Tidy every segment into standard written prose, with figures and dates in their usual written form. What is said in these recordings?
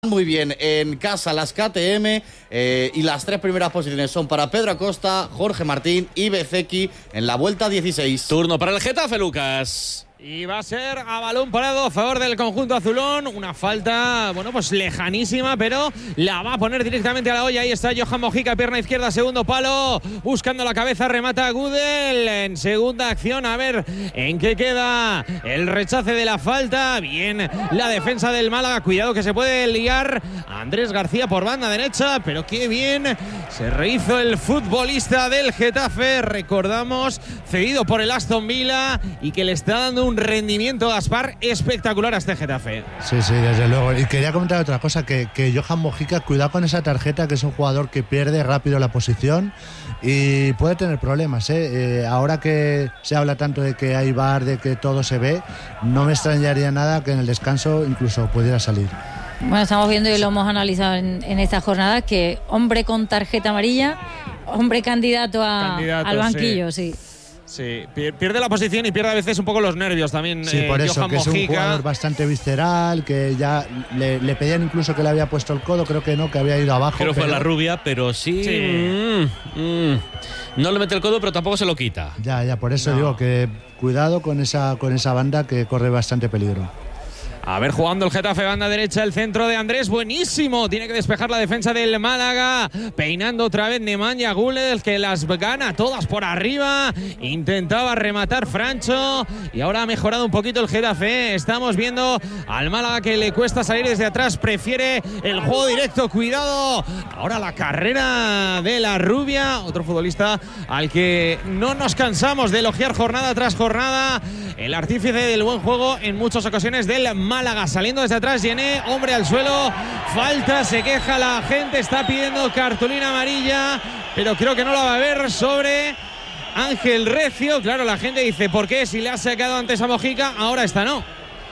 Muy bien, en casa las KTM y las tres primeras posiciones son para Pedro Acosta, Jorge Martín y Bezzecchi en la vuelta 16. Turno para el Getafe, Lucas. Y va a ser a balón parado a favor del conjunto azulón. Una falta, bueno, pues lejanísima, pero la va a poner directamente a la olla. Ahí está Johan Mojica, pierna izquierda, segundo palo. Buscando la cabeza, remata Gudel en segunda acción. A ver en qué queda el rechace de la falta. Bien la defensa del Málaga. Cuidado que se puede liar Andrés García por banda derecha, pero qué bien se rehizo el futbolista del Getafe. Recordamos, cedido por el Aston Villa y que le está dando un rendimiento Gaspar espectacular a este Getafe. Sí, desde luego. Y quería comentar otra cosa, que Johan Mojica, cuidado con esa tarjeta, que es un jugador que pierde rápido la posición y puede tener problemas, ahora que se habla tanto de que hay VAR, de que todo se ve, no me extrañaría nada que en el descanso incluso pudiera salir. Bueno, estamos viendo y lo hemos analizado en esta jornada, que hombre con tarjeta amarilla, hombre candidato al banquillo, sí. Sí, pierde la posición y pierde a veces un poco los nervios también. Sí, por eso, Johan que Mojica. Es un jugador bastante visceral, que ya le pedían incluso que le había puesto el codo, creo que no, que había ido abajo. Creo que fue la rubia, pero sí. No le mete el codo, pero tampoco se lo quita. Ya, por eso digo que cuidado con esa banda, que corre bastante peligro. A ver, jugando el Getafe, banda derecha, el centro de Andrés, buenísimo. Tiene que despejar la defensa del Málaga. Peinando otra vez Nemanja Guled, que las gana todas por arriba. Intentaba rematar Francho y ahora ha mejorado un poquito el Getafe. Estamos viendo al Málaga que le cuesta salir desde atrás. Prefiere el juego directo. Cuidado. Ahora la carrera de la rubia. Otro futbolista al que no nos cansamos de elogiar jornada tras jornada. El artífice del buen juego en muchas ocasiones del Málaga. Saliendo desde atrás, Yené, hombre al suelo, falta, se queja la gente, está pidiendo cartulina amarilla, pero creo que no la va a ver sobre Ángel Recio. Claro, la gente dice, ¿por qué? Si le ha sacado antes a Mojica, ahora esta no.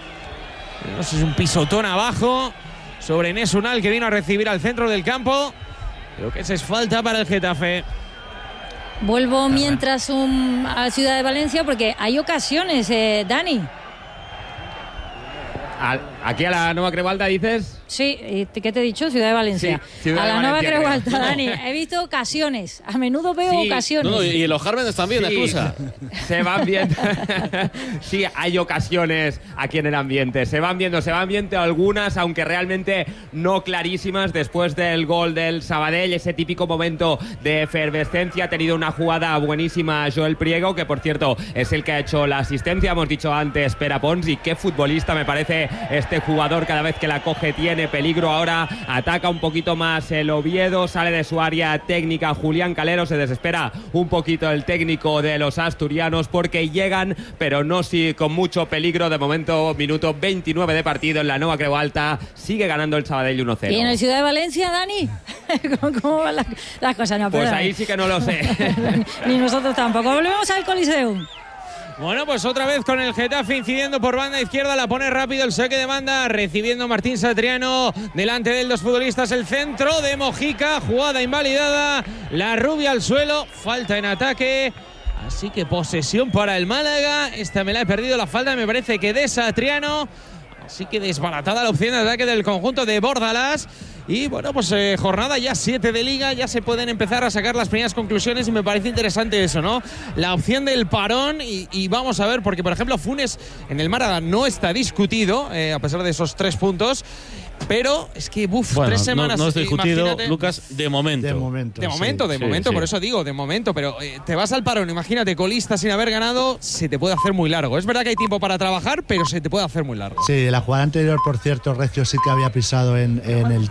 No sé, es un pisotón abajo sobre Enes Unal, que vino a recibir al centro del campo. Creo que esa es falta para el Getafe. Vuelvo mientras a Ciudad de Valencia, porque hay ocasiones, Dani. Aquí a la Nueva Crebalda, dices. Sí, ¿qué te he dicho? Ciudad de Valencia. Sí, Ciudad a la de Nueva Valencia, Crebalda, Dani. He visto ocasiones. A menudo veo ocasiones. No, y en los Jármenes también, excusa. Se van viendo. Sí, hay ocasiones aquí en el ambiente. Se van viendo algunas, aunque realmente no clarísimas. Después del gol del Sabadell, ese típico momento de efervescencia, ha tenido una jugada buenísima Joel Priego, que por cierto es el que ha hecho la asistencia. Hemos dicho antes Pere Pons, y qué futbolista me parece este jugador. Cada vez que la coge tiene peligro. Ahora ataca un poquito más el Oviedo, sale de su área técnica Julián Calero. Se desespera un poquito el técnico de los asturianos porque llegan, pero no con mucho peligro. De momento, minuto 29 de partido en la Nueva Creu Alta. Sigue ganando el Sabadell 1-0. ¿Y en el Ciudad de Valencia, Dani? ¿Cómo van las cosas? No, pues ahí sí que no lo sé. Ni nosotros tampoco. Volvemos al Coliseum. Bueno, pues otra vez con el Getafe incidiendo por banda izquierda, la pone rápido el saque de banda, recibiendo Martín Satriano, delante de él dos futbolistas, el centro de Mojica, jugada invalidada, la rubia al suelo, falta en ataque, así que posesión para el Málaga. Esta me la he perdido, la falta me parece que de Satriano, así que desbaratada la opción de ataque del conjunto de Bordalás. Y bueno, pues jornada ya 7 de Liga, ya se pueden empezar a sacar las primeras conclusiones y me parece interesante eso, ¿no? La opción del parón y vamos a ver, porque por ejemplo Funes en el Málaga no está discutido, a pesar de esos 3 puntos. Pero es que, bueno, 3 semanas. No es discutido, imagínate. Lucas, de momento. De momento, sí. Por eso digo, de momento. Pero te vas al parón, imagínate, colista sin haber ganado, se te puede hacer muy largo. Es verdad que hay tiempo para trabajar, pero se te puede hacer muy largo. Sí, la jugada anterior, por cierto, Recio sí que había pisado en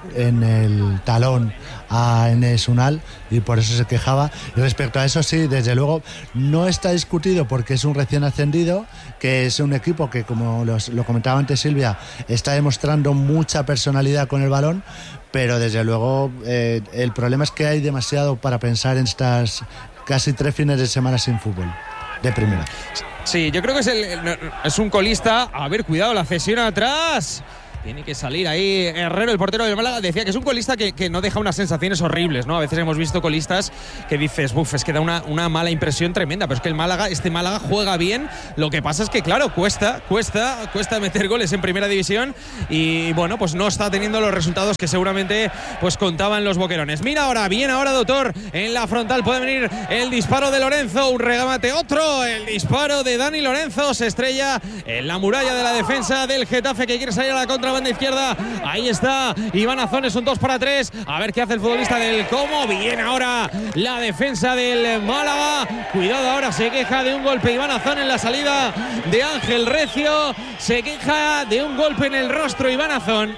el talón a Enes Unal y por eso se quejaba. Y respecto a eso, sí, desde luego, no está discutido porque es un recién ascendido, que es un equipo que, como lo comentaba antes Silvia, está demostrando mucha personalidad con el balón, pero desde luego el problema es que hay demasiado para pensar en estas casi 3 fines de semana sin fútbol de primera. Sí, yo creo que es un colista. A ver, cuidado, la cesión atrás. Tiene que salir ahí Herrero, el portero del Málaga. Decía que es un colista que no deja unas sensaciones horribles, ¿no? A veces hemos visto colistas que dices, es que da una mala impresión tremenda, pero es que este Málaga juega bien. Lo que pasa es que, claro, cuesta meter goles en primera división y, bueno, pues no está teniendo los resultados que seguramente pues contaban los boquerones. Mira ahora, bien ahora, Doctor, en la frontal puede venir el disparo de Lorenzo, un remate, otro, el disparo de Dani Lorenzo, se estrella en la muralla de la defensa del Getafe que quiere salir a la contrabanda izquierda. Ahí está Iván Azón, es un 2-3, a ver qué hace el futbolista del Como. Bien ahora la defensa del Málaga, cuidado, ahora se queja de un golpe Iván Azón en la salida de Ángel Recio, se queja de un golpe en el rostro Iván Azón.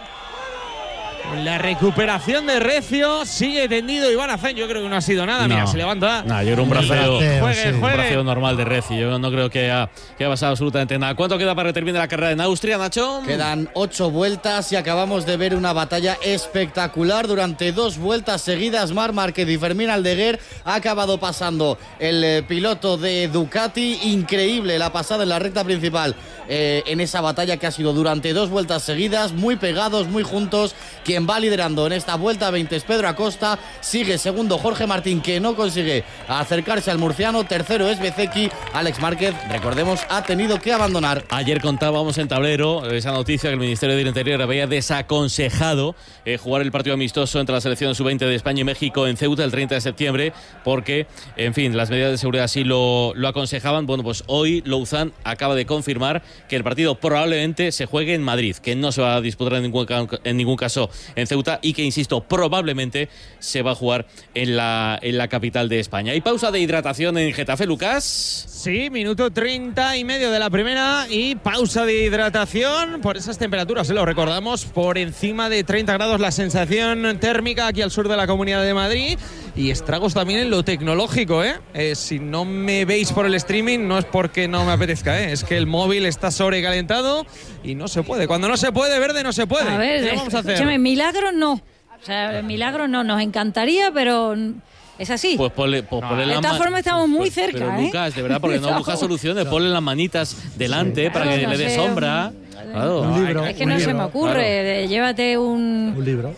La recuperación de Recio, sigue tendido Iván Azón. Yo creo que no ha sido nada. Mira, se levanta. No, yo creo un juegue. braceo normal de Recio. Yo no creo que haya pasado absolutamente nada. ¿Cuánto queda para que termine la carrera en Austria, Nacho? Quedan 8 vueltas y acabamos de ver una batalla espectacular durante 2 vueltas seguidas. Marc Márquez y Fermín Aldeguer ha acabado pasando el piloto de Ducati. Increíble la pasada en la recta principal en esa batalla que ha sido durante 2 vueltas seguidas, muy pegados, muy juntos. Quien va liderando en esta vuelta 20 es Pedro Acosta, sigue segundo Jorge Martín, que no consigue acercarse al murciano, tercero es Bezzecchi. Alex Márquez, recordemos, ha tenido que abandonar. Ayer contábamos en Tablero esa noticia que el Ministerio del Interior había desaconsejado jugar el partido amistoso entre la selección sub-20 de España y México en Ceuta el 30 de septiembre, porque, en fin, las medidas de seguridad así lo aconsejaban. Bueno, pues hoy Louzán acaba de confirmar que el partido probablemente se juegue en Madrid, que no se va a disputar en ningún caso en Ceuta y que, insisto, probablemente se va a jugar en la capital de España. ¿Hay pausa de hidratación en Getafe, Lucas? Sí, minuto 30 y medio de la primera y pausa de hidratación por esas temperaturas, lo recordamos, por encima de 30 grados la sensación térmica aquí al sur de la Comunidad de Madrid y estragos también en lo tecnológico, si no me veis por el streaming no es porque no me apetezca, es que el móvil está sobrecalentado y no se puede. Cuando no se puede, Verde, no se puede. A ver, ¿qué vamos a hacer? Milagro no. O sea, milagro no, nos encantaría, pero es así. Pues ponle de todas formas estamos muy cerca, pero Lucas, de verdad, porque no busca soluciones, ponle las manitas delante para que le dé sombra. Claro. Un libro. Es que no se me ocurre. Claro. Llévate un libro.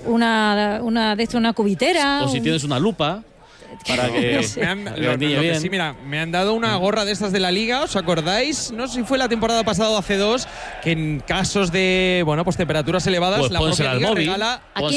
Una cubitera. O si tienes una lupa. Para que sí, mira, me han dado una gorra de estas de la Liga, ¿os acordáis? No sé si fue la temporada pasada o hace 2, que en casos de, pues temperaturas elevadas, pues la propia Liga regala. Aquí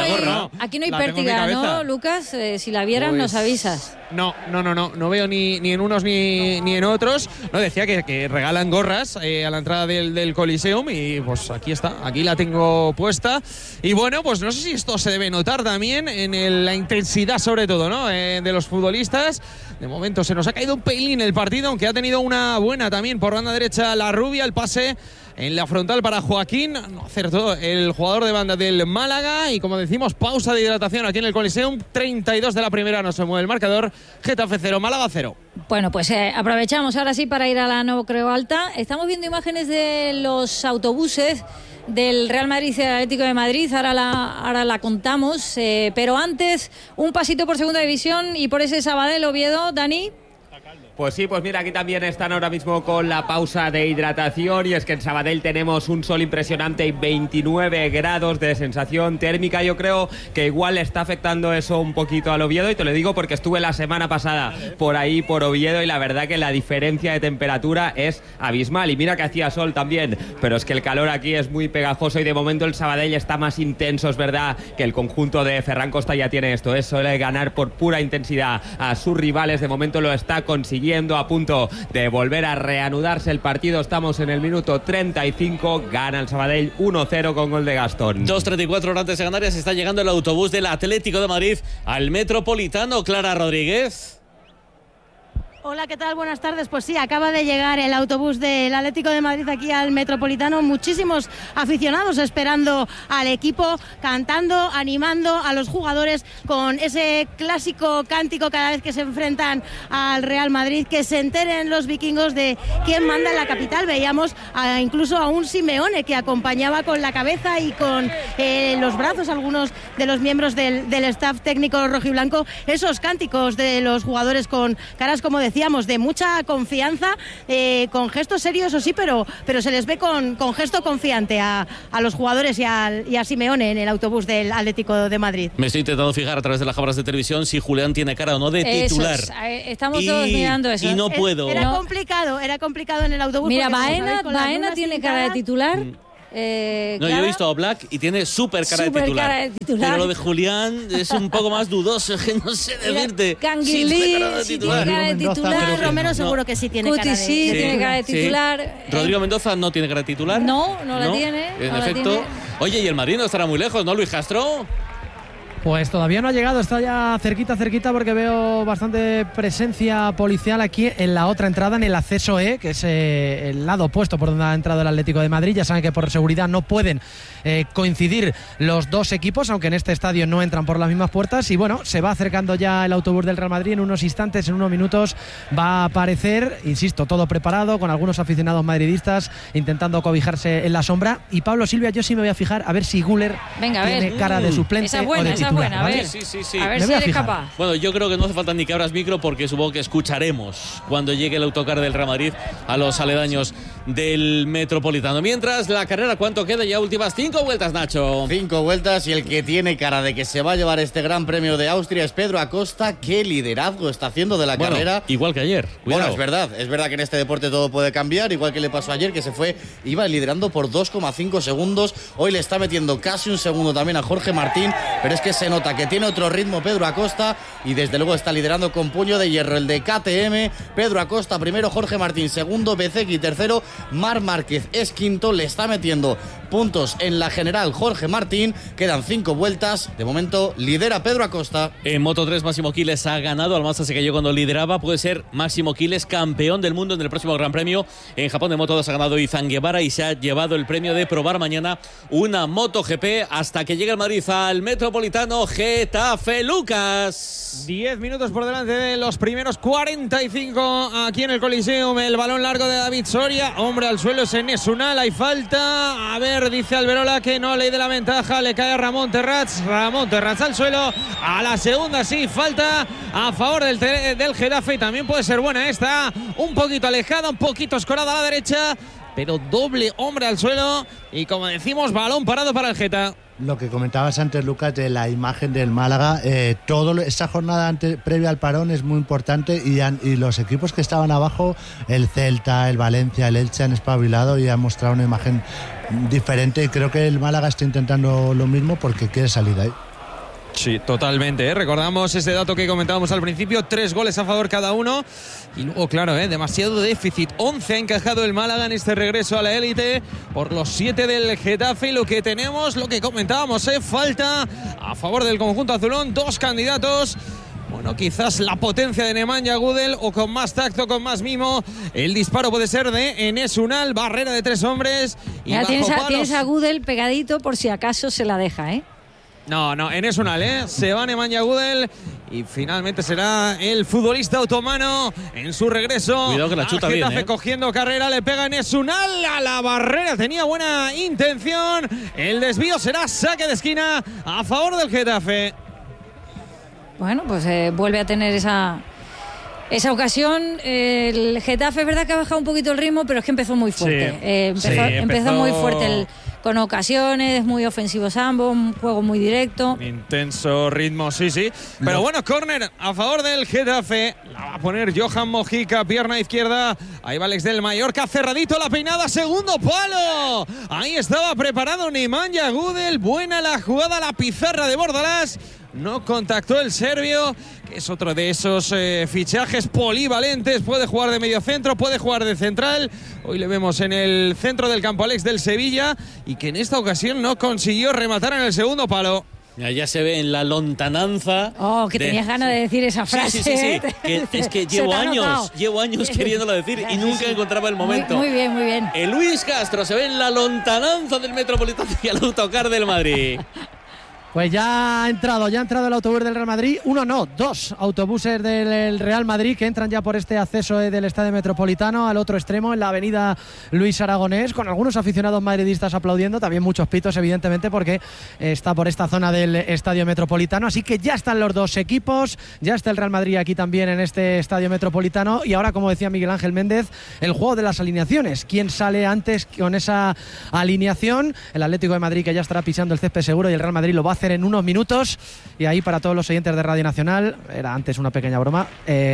no hay pértiga, ¿no, Lucas? Si la vieran, nos avisas. No veo ni en unos ni en otros. No, decía que regalan gorras a la entrada del Coliseum y pues aquí está, aquí la tengo puesta. Y bueno, pues no sé si esto se debe notar también en la intensidad, sobre todo, ¿no? De los futbolistas. De momento se nos ha caído un pelín el partido, aunque ha tenido una buena también por banda derecha la Rubia, el pase en la frontal para Joaquín, no acertó el jugador de banda del Málaga y, como decimos, pausa de hidratación aquí en el Coliseum. 32 de la primera, no se mueve el marcador. Getafe 0, Málaga 0. Bueno, pues aprovechamos ahora sí para ir a la No Creo Alta. Estamos viendo imágenes de los autobuses del Real Madrid y del Atlético de Madrid, ahora la contamos, pero antes un pasito por segunda división y por ese Sabadell Oviedo, Dani. Pues sí, pues mira, aquí también están ahora mismo con la pausa de hidratación y es que en Sabadell tenemos un sol impresionante y 29 grados de sensación térmica. Yo creo que igual le está afectando eso un poquito al Oviedo y te lo digo porque estuve la semana pasada por ahí, por Oviedo, y la verdad que la diferencia de temperatura es abismal. Y mira que hacía sol también, pero es que el calor aquí es muy pegajoso y de momento el Sabadell está más intenso, es verdad que el conjunto de Ferran Costa ya tiene esto, suele ganar por pura intensidad a sus rivales, de momento lo está consiguiendo, a punto de volver a reanudarse el partido. Estamos en el minuto 35, gana el Sabadell 1-0 con gol de Gastón. 2:34 horas antes de Canarias, está llegando el autobús del Atlético de Madrid al Metropolitano. Clara Rodríguez. Hola, ¿qué tal? Buenas tardes. Pues sí, acaba de llegar el autobús del Atlético de Madrid aquí al Metropolitano. Muchísimos aficionados esperando al equipo, cantando, animando a los jugadores con ese clásico cántico cada vez que se enfrentan al Real Madrid. Que se enteren los vikingos de quién manda en la capital. Veíamos incluso a un Simeone que acompañaba con la cabeza y con los brazos algunos de los miembros del staff técnico rojiblanco esos cánticos de los jugadores con caras, como decía, decíamos, de mucha confianza, con gestos serios, eso sí, pero se les ve con gesto confiante a los jugadores y a Simeone en el autobús del Atlético de Madrid. Me estoy intentando fijar a través de las cámaras de televisión si Julián tiene cara o no de titular. Estamos todos mirando eso. Y no puedo. Era complicado en el autobús. Mira, Baena tiene cara de titular. No, yo he visto a Black y tiene súper cara de titular. Pero lo de Julián es un poco más dudoso, que no sé decirte. Canguilí tiene cara de titular. Romero seguro que sí tiene cara de titular. Sí, tiene cara de titular. Rodrigo Mendoza no tiene cara de titular. No la tiene. En efecto. Oye, y el Madrid no estará muy lejos, ¿no, Luis Castro? Pues todavía no ha llegado, está ya cerquita porque veo bastante presencia policial aquí en la otra entrada, en el acceso E, que es el lado opuesto por donde ha entrado el Atlético de Madrid. Ya saben que por seguridad no pueden coincidir los dos equipos, aunque en este estadio no entran por las mismas puertas. Y bueno, se va acercando ya el autobús del Real Madrid. En unos instantes, en unos minutos, va a aparecer, insisto, todo preparado, con algunos aficionados madridistas intentando cobijarse en la sombra. Y Pablo Silvia, yo sí me voy a fijar a ver si Güler tiene cara de suplente esa es buena, o de titular. Buena, a ver, sí. A ver si eres capaz. Bueno, yo creo que no hace falta ni que abras micro porque supongo que escucharemos cuando llegue el autocar del Real Madrid a los aledaños del Metropolitano. Mientras, la carrera, ¿cuánto queda? Ya últimas 5 vueltas, Nacho. 5 vueltas y el que tiene cara de que se va a llevar este Gran Premio de Austria es Pedro Acosta. ¿Qué liderazgo está haciendo de la carrera? Igual que ayer. Cuidado. Bueno, es verdad que en este deporte todo puede cambiar, igual que le pasó ayer, que iba liderando por 2,5 segundos. Hoy le está metiendo casi un segundo también a Jorge Martín, pero es que se nota que tiene otro ritmo Pedro Acosta y desde luego está liderando con puño de hierro el de KTM. Pedro Acosta primero, Jorge Martín segundo, Bezzecchi tercero, Marc Márquez es quinto, le está metiendo puntos en la general Jorge Martín. Quedan 5 vueltas, de momento lidera Pedro Acosta. En Moto3 Máximo Quiles ha ganado, Almanza se cayó cuando lideraba, puede ser Máximo Quiles campeón del mundo en el próximo Gran Premio. En Japón de Moto2 ha ganado Izan Guevara y se ha llevado el premio de probar mañana una MotoGP hasta que llegue el Madrid al Metropolitano. Getafe, Lucas. 10 minutos por delante de los primeros 45 aquí en el Coliseum. El balón largo de David Soria, hombre al suelo, es Enes Unal, hay falta. A ver, dice Alberola que no, ley de la ventaja, le cae a Ramón Terrats al suelo. A la segunda sí, falta a favor del Getafe y también puede ser buena esta. Un poquito alejada, un poquito escorada a la derecha, pero doble hombre al suelo y como decimos, balón parado para el Geta. Lo que comentabas antes, Lucas, de la imagen del Málaga, esa jornada previa al parón es muy importante y los equipos que estaban abajo, el Celta, el Valencia, el Elche, han espabilado y han mostrado una imagen diferente y creo que el Málaga está intentando lo mismo porque quiere salir de ahí. Sí, totalmente, Recordamos ese dato que comentábamos al principio, 3 goles a favor cada uno. Y luego, claro, demasiado déficit. 11 ha encajado el Málaga en este regreso a la élite por los 7 del Getafe. Y lo que tenemos, lo que comentábamos, falta a favor del conjunto azulón, 2 candidatos. Bueno, quizás la potencia de Nemanja Gudel o con más tacto, con más mimo. El disparo puede ser de Enes Unal, barrera de 3 hombres. Y ya tienes a Gudel pegadito por si acaso se la deja, No, Enes Unal, se va Nemanja Gudel y finalmente será el futbolista otomano en su regreso. Cuidado que la chuta bien, Getafe cogiendo carrera, le pega Enes Unal a la barrera, tenía buena intención. El desvío será saque de esquina a favor del Getafe. Bueno, pues vuelve a tener esa ocasión. El Getafe es verdad que ha bajado un poquito el ritmo, pero es que empezó muy fuerte. Empezó muy fuerte con ocasiones, muy ofensivos ambos, un juego muy directo. Intenso ritmo, sí. Pero bueno, córner a favor del Getafe. La va a poner Johan Mojica, pierna izquierda. Ahí va Alex del Mallorca, cerradito la peinada, segundo palo. Ahí estaba preparado Nemanja Gudel. Buena la jugada, la pizarra de Bordalás. No contactó el serbio, que es otro de esos fichajes polivalentes. Puede jugar de mediocentro, puede jugar de central. Hoy le vemos en el centro del campo Alex del Sevilla y que en esta ocasión no consiguió rematar en el segundo palo. Ya se ve en la lontananza. Tenías ganas de decir esa frase. Sí. Es que llevo años queriéndola decir y nunca encontraba el momento. Muy bien. Luis Castro se ve en la lontananza del Metropolitano y el autocar del Madrid. Pues ya ha entrado el autobús del Real Madrid. Uno no, dos autobuses del Real Madrid que entran ya por este acceso del Estadio Metropolitano al otro extremo, en la avenida Luis Aragonés, con algunos aficionados madridistas aplaudiendo, también muchos pitos evidentemente porque está por esta zona del Estadio Metropolitano. Así que ya están los dos equipos, ya está el Real Madrid aquí también en este Estadio Metropolitano y ahora, como decía Miguel Ángel Méndez, el juego de las alineaciones. ¿Quién sale antes con esa alineación? El Atlético de Madrid, que ya estará pisando el césped seguro, y el Real Madrid lo va a hacer en unos minutos. Y ahí, para todos los oyentes de Radio Nacional, era antes una pequeña broma,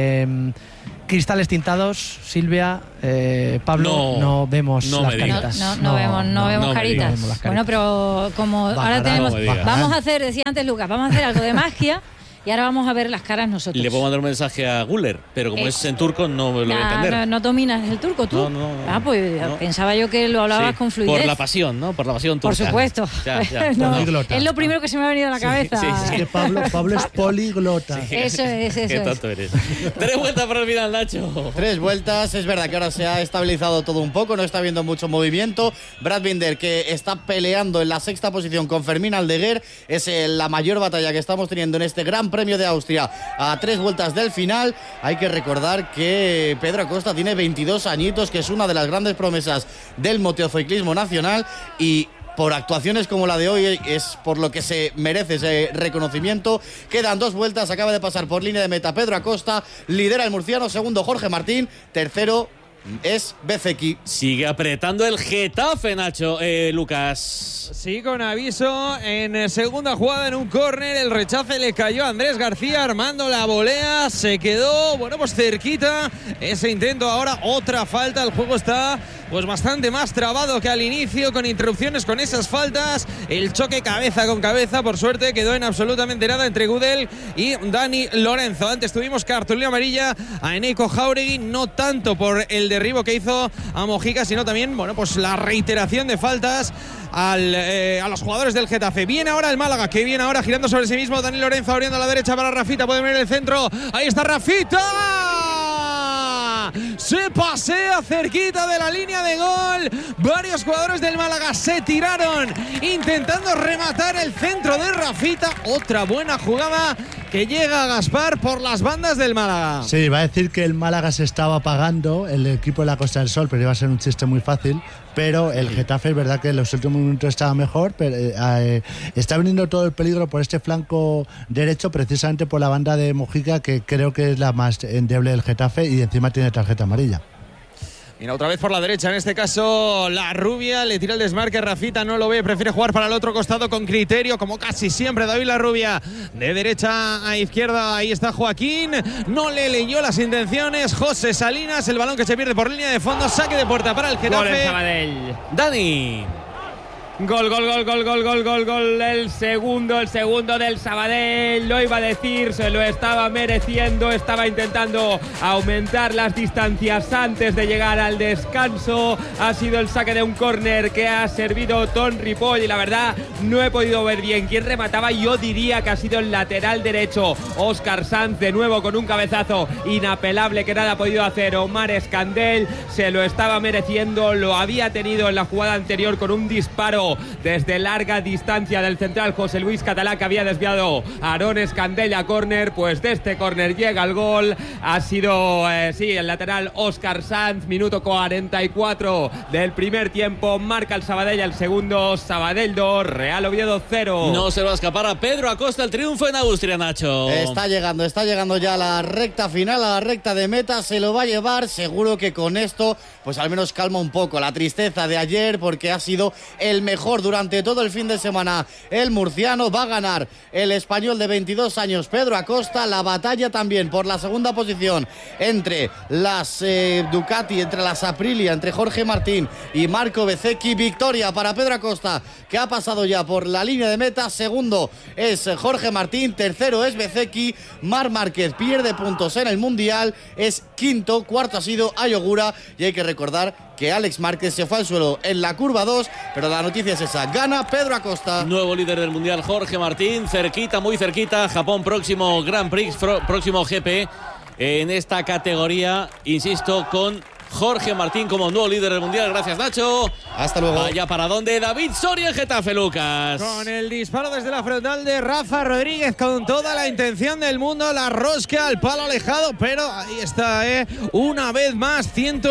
cristales tintados, Silvia, Pablo, no vemos las caritas. No vemos caritas. Bueno, pero como ahora tenemos, vamos a hacer, decía antes Lucas, vamos a hacer algo de magia. Y ahora vamos a ver las caras nosotros. Le puedo mandar un mensaje a Güler, pero como es en turco no me lo voy a entender. No dominas el turco tú. No. Pues pensaba yo que lo hablabas con fluidez. Por la pasión, ¿no? Por la pasión turca. Por supuesto. Ya. Es lo primero que se me ha venido a la cabeza. Sí. Es que Pablo es poliglota. Sí. Eso es. Qué tonto eres. 3 vueltas para el final, Nacho. 3 vueltas. Es verdad que ahora se ha estabilizado todo un poco, no está habiendo mucho movimiento. Brad Binder, que está peleando en la 6ª posición con Fermín Aldeguer, es la mayor batalla que estamos teniendo en este Gran Premio de Austria. A 3 vueltas del final, hay que recordar que Pedro Acosta tiene 22 añitos, que es una de las grandes promesas del motociclismo nacional, y por actuaciones como la de hoy es por lo que se merece ese reconocimiento. Quedan 2 vueltas, acaba de pasar por línea de meta Pedro Acosta, lidera el murciano, segundo Jorge Martín, tercero es Bezzecchi. Sigue apretando el Getafe, Nacho. Lucas. Sí, con aviso en segunda jugada en un córner. El rechace le cayó a Andrés García, armando la volea. Se quedó, pues cerquita ese intento. Ahora otra falta. El juego está pues bastante más trabado que al inicio, con interrupciones, con esas faltas. El choque cabeza con cabeza, por suerte, quedó en absolutamente nada entre Gudel y Dani Lorenzo. Antes tuvimos cartulina amarilla a Eneco Jauregui, no tanto por el derribo que hizo a Mojica, sino también, pues la reiteración de faltas a los jugadores del Getafe. Viene ahora el Málaga, que viene ahora girando sobre sí mismo. Dani Lorenzo abriendo a la derecha para Rafita, puede venir el centro. Ahí está Rafita. Se pasea cerquita de la línea de gol. Varios jugadores del Málaga se tiraron intentando rematar el centro de Rafita. Otra buena jugada que llega a Gaspar por las bandas del Málaga. Sí, va a decir que el Málaga se estaba apagando, el equipo de la Costa del Sol, pero iba a ser un chiste muy fácil. Pero el Getafe es verdad que en los últimos minutos estaba mejor, pero está viniendo todo el peligro por este flanco derecho, precisamente por la banda de Mojica, que creo que es la más endeble del Getafe, y encima tiene tarjeta amarilla. Mira, otra vez por la derecha, en este caso la Rubia, le tira el desmarque, Rafita no lo ve, prefiere jugar para el otro costado con criterio, como casi siempre David La Rubia, de derecha a izquierda. Ahí está Joaquín, no le leyó las intenciones José Salinas, el balón que se pierde por línea de fondo, saque de puerta para el Getafe. Gol en Sabadell. Dani. Gol. El segundo del Sabadell. Lo iba a decir, se lo estaba mereciendo. Estaba intentando aumentar las distancias antes de llegar al descanso. Ha sido el saque de un córner que ha servido Ton Ripoll. Y la verdad, no he podido ver bien quién remataba. Yo diría que ha sido el lateral derecho, Óscar Sanz, de nuevo con un cabezazo inapelable que nada ha podido hacer Omar Escandel. Se lo estaba mereciendo. Lo había tenido en la jugada anterior con un disparo desde larga distancia del central José Luis Catalá, que había desviado a Aarón Escandell a córner. Pues de este córner llega el gol. Ha sido el lateral Óscar Sanz. Minuto 44 del primer tiempo. Marca el Sabadell, el segundo. Sabadell 2, Real Oviedo 0. No se va a escapar a Pedro Acosta el triunfo en Austria, Nacho. Está llegando ya a la recta final, a la recta de meta. Se lo va a llevar. Seguro que con esto pues al menos calma un poco la tristeza de ayer, porque ha sido el mejor durante todo el fin de semana. El murciano va a ganar el español de 22 años Pedro Acosta. La batalla también por la segunda posición entre las Ducati, entre las Aprilia, entre Jorge Martín y Marco Bezzecchi. Victoria para Pedro Acosta, que ha pasado ya por la línea de meta. Segundo es Jorge Martín, tercero es Bezzecchi. Marc Márquez pierde puntos en el Mundial, es quinto, cuarto ha sido Ayogura, y hay que recordar que Alex Márquez se fue al suelo en la curva 2, pero la noticia es esa: gana Pedro Acosta. Nuevo líder del Mundial Jorge Martín, cerquita, muy cerquita. Japón, próximo Grand Prix, próximo GP en esta categoría, insisto, con Jorge Martín como nuevo líder del Mundial. Gracias, Nacho. Hasta luego. Allá para donde David Soria, el Getafe, Lucas. Con el disparo desde la frontal de Rafa Rodríguez, con toda la intención del mundo, la rosca al palo alejado, pero ahí está, una vez más,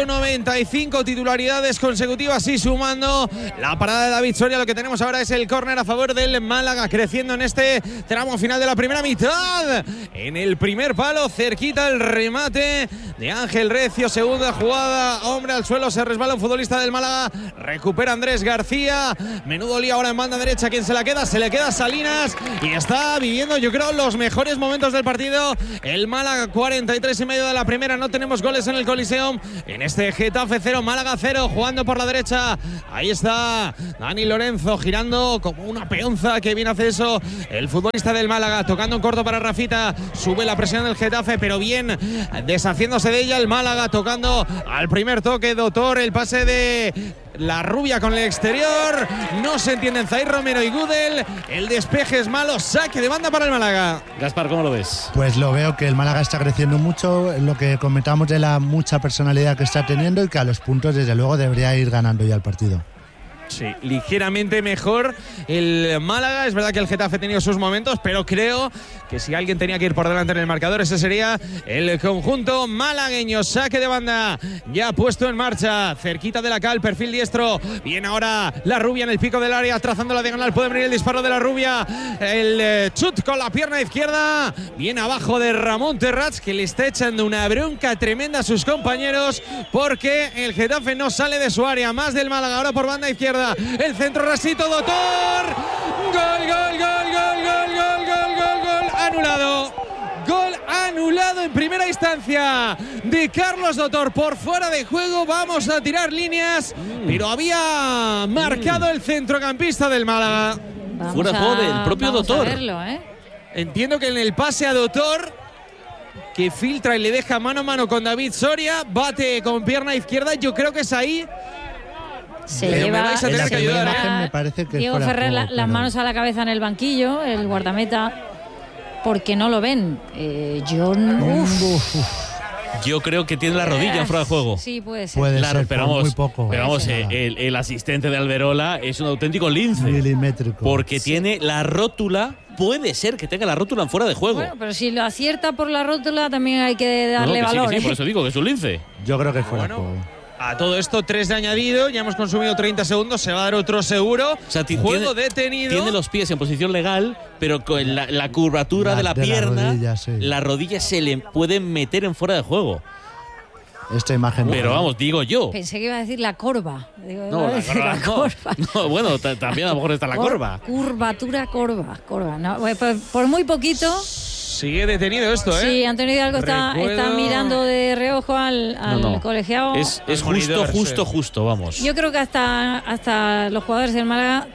195 titularidades consecutivas y sumando la parada de David Soria. Lo que tenemos ahora es el córner a favor del Málaga, creciendo en este tramo final de la primera mitad. En el primer palo, cerquita el remate de Ángel Recio, segunda jugada, hombre al suelo, se resbala un futbolista del Málaga, recupera Andrés García, menudo lío ahora en banda derecha, quien se la queda, se le queda Salinas y está viviendo, yo creo, los mejores momentos del partido. El Málaga, 43,5 de la primera, no tenemos goles en el Coliseum, en este Getafe 0, Málaga 0, jugando por la derecha, ahí está Dani Lorenzo girando como una peonza, que bien hace eso el futbolista del Málaga, tocando en corto para Rafita, sube la presión del Getafe, pero bien deshaciéndose de ella el Málaga, tocando al primer toque, Doctor, el pase de La Rubia con el exterior, no se entienden Zair Romero y Gudel, el despeje es malo, saque de banda para el Málaga. Gaspar, ¿cómo lo ves? Pues lo veo que el Málaga está creciendo mucho, lo que comentamos de la mucha personalidad que está teniendo, y que a los puntos desde luego debería ir ganando ya el partido. Sí, ligeramente mejor el Málaga. Es verdad que el Getafe ha tenido sus momentos, pero creo que si alguien tenía que ir por delante en el marcador, ese sería el conjunto malagueño. Saque de banda ya puesto en marcha, cerquita de la cal, perfil diestro. Viene ahora La Rubia en el pico del área, trazando la diagonal. Puede venir el disparo de La Rubia, el chut con la pierna izquierda, bien abajo de Ramón Terrats, que le está echando una bronca tremenda a sus compañeros, porque el Getafe no sale de su área. Más del Málaga ahora por banda izquierda. El centro rasito, Doctor. Gol, gol, gol, gol, gol, gol, gol, gol, gol. Anulado. Gol anulado en primera instancia de Carlos Doctor por fuera de juego. Vamos a tirar líneas, pero había marcado el centrocampista del Málaga. Fuera de juego del propio Doctor. Entiendo que en el pase a Doctor, que filtra y le deja mano a mano con David Soria, bate con pierna izquierda. Yo creo que es ahí. Se lleva, me vais a tener que ayudar. Me parece que Diego Ferrer las manos a la cabeza en el banquillo, el guardameta, porque no lo ven. Yo creo que tiene la rodilla en fuera de juego. Sí, puede ser. Puede Claro, ser, pero muy poco. Pero vamos, el asistente de Alberola es un auténtico lince. Milimétrico. Porque tiene la rótula. Puede ser que tenga la rótula en fuera de juego. Bueno, pero si lo acierta por la rótula, también hay que darle valor. Sí, por eso digo que es un lince. Yo creo que fuera de juego. A todo esto, 3 de añadido, ya hemos consumido 30 segundos, se va a dar otro seguro. O sea, juego detenido. Tiene los pies en posición legal, pero con la curvatura de la pierna, la rodilla se le puede meter en fuera de juego. Esta imagen. Pero vamos, digo yo. Pensé que iba a decir la corva. No, la corva. No, bueno, también a lo mejor está la corva. Curvatura, corva. No, por muy poquito. Sigue detenido esto, ¿eh? Sí, Antonio Hidalgo está mirando de reojo al colegiado. Es justo, vamos. Yo creo que hasta los jugadores del Málaga,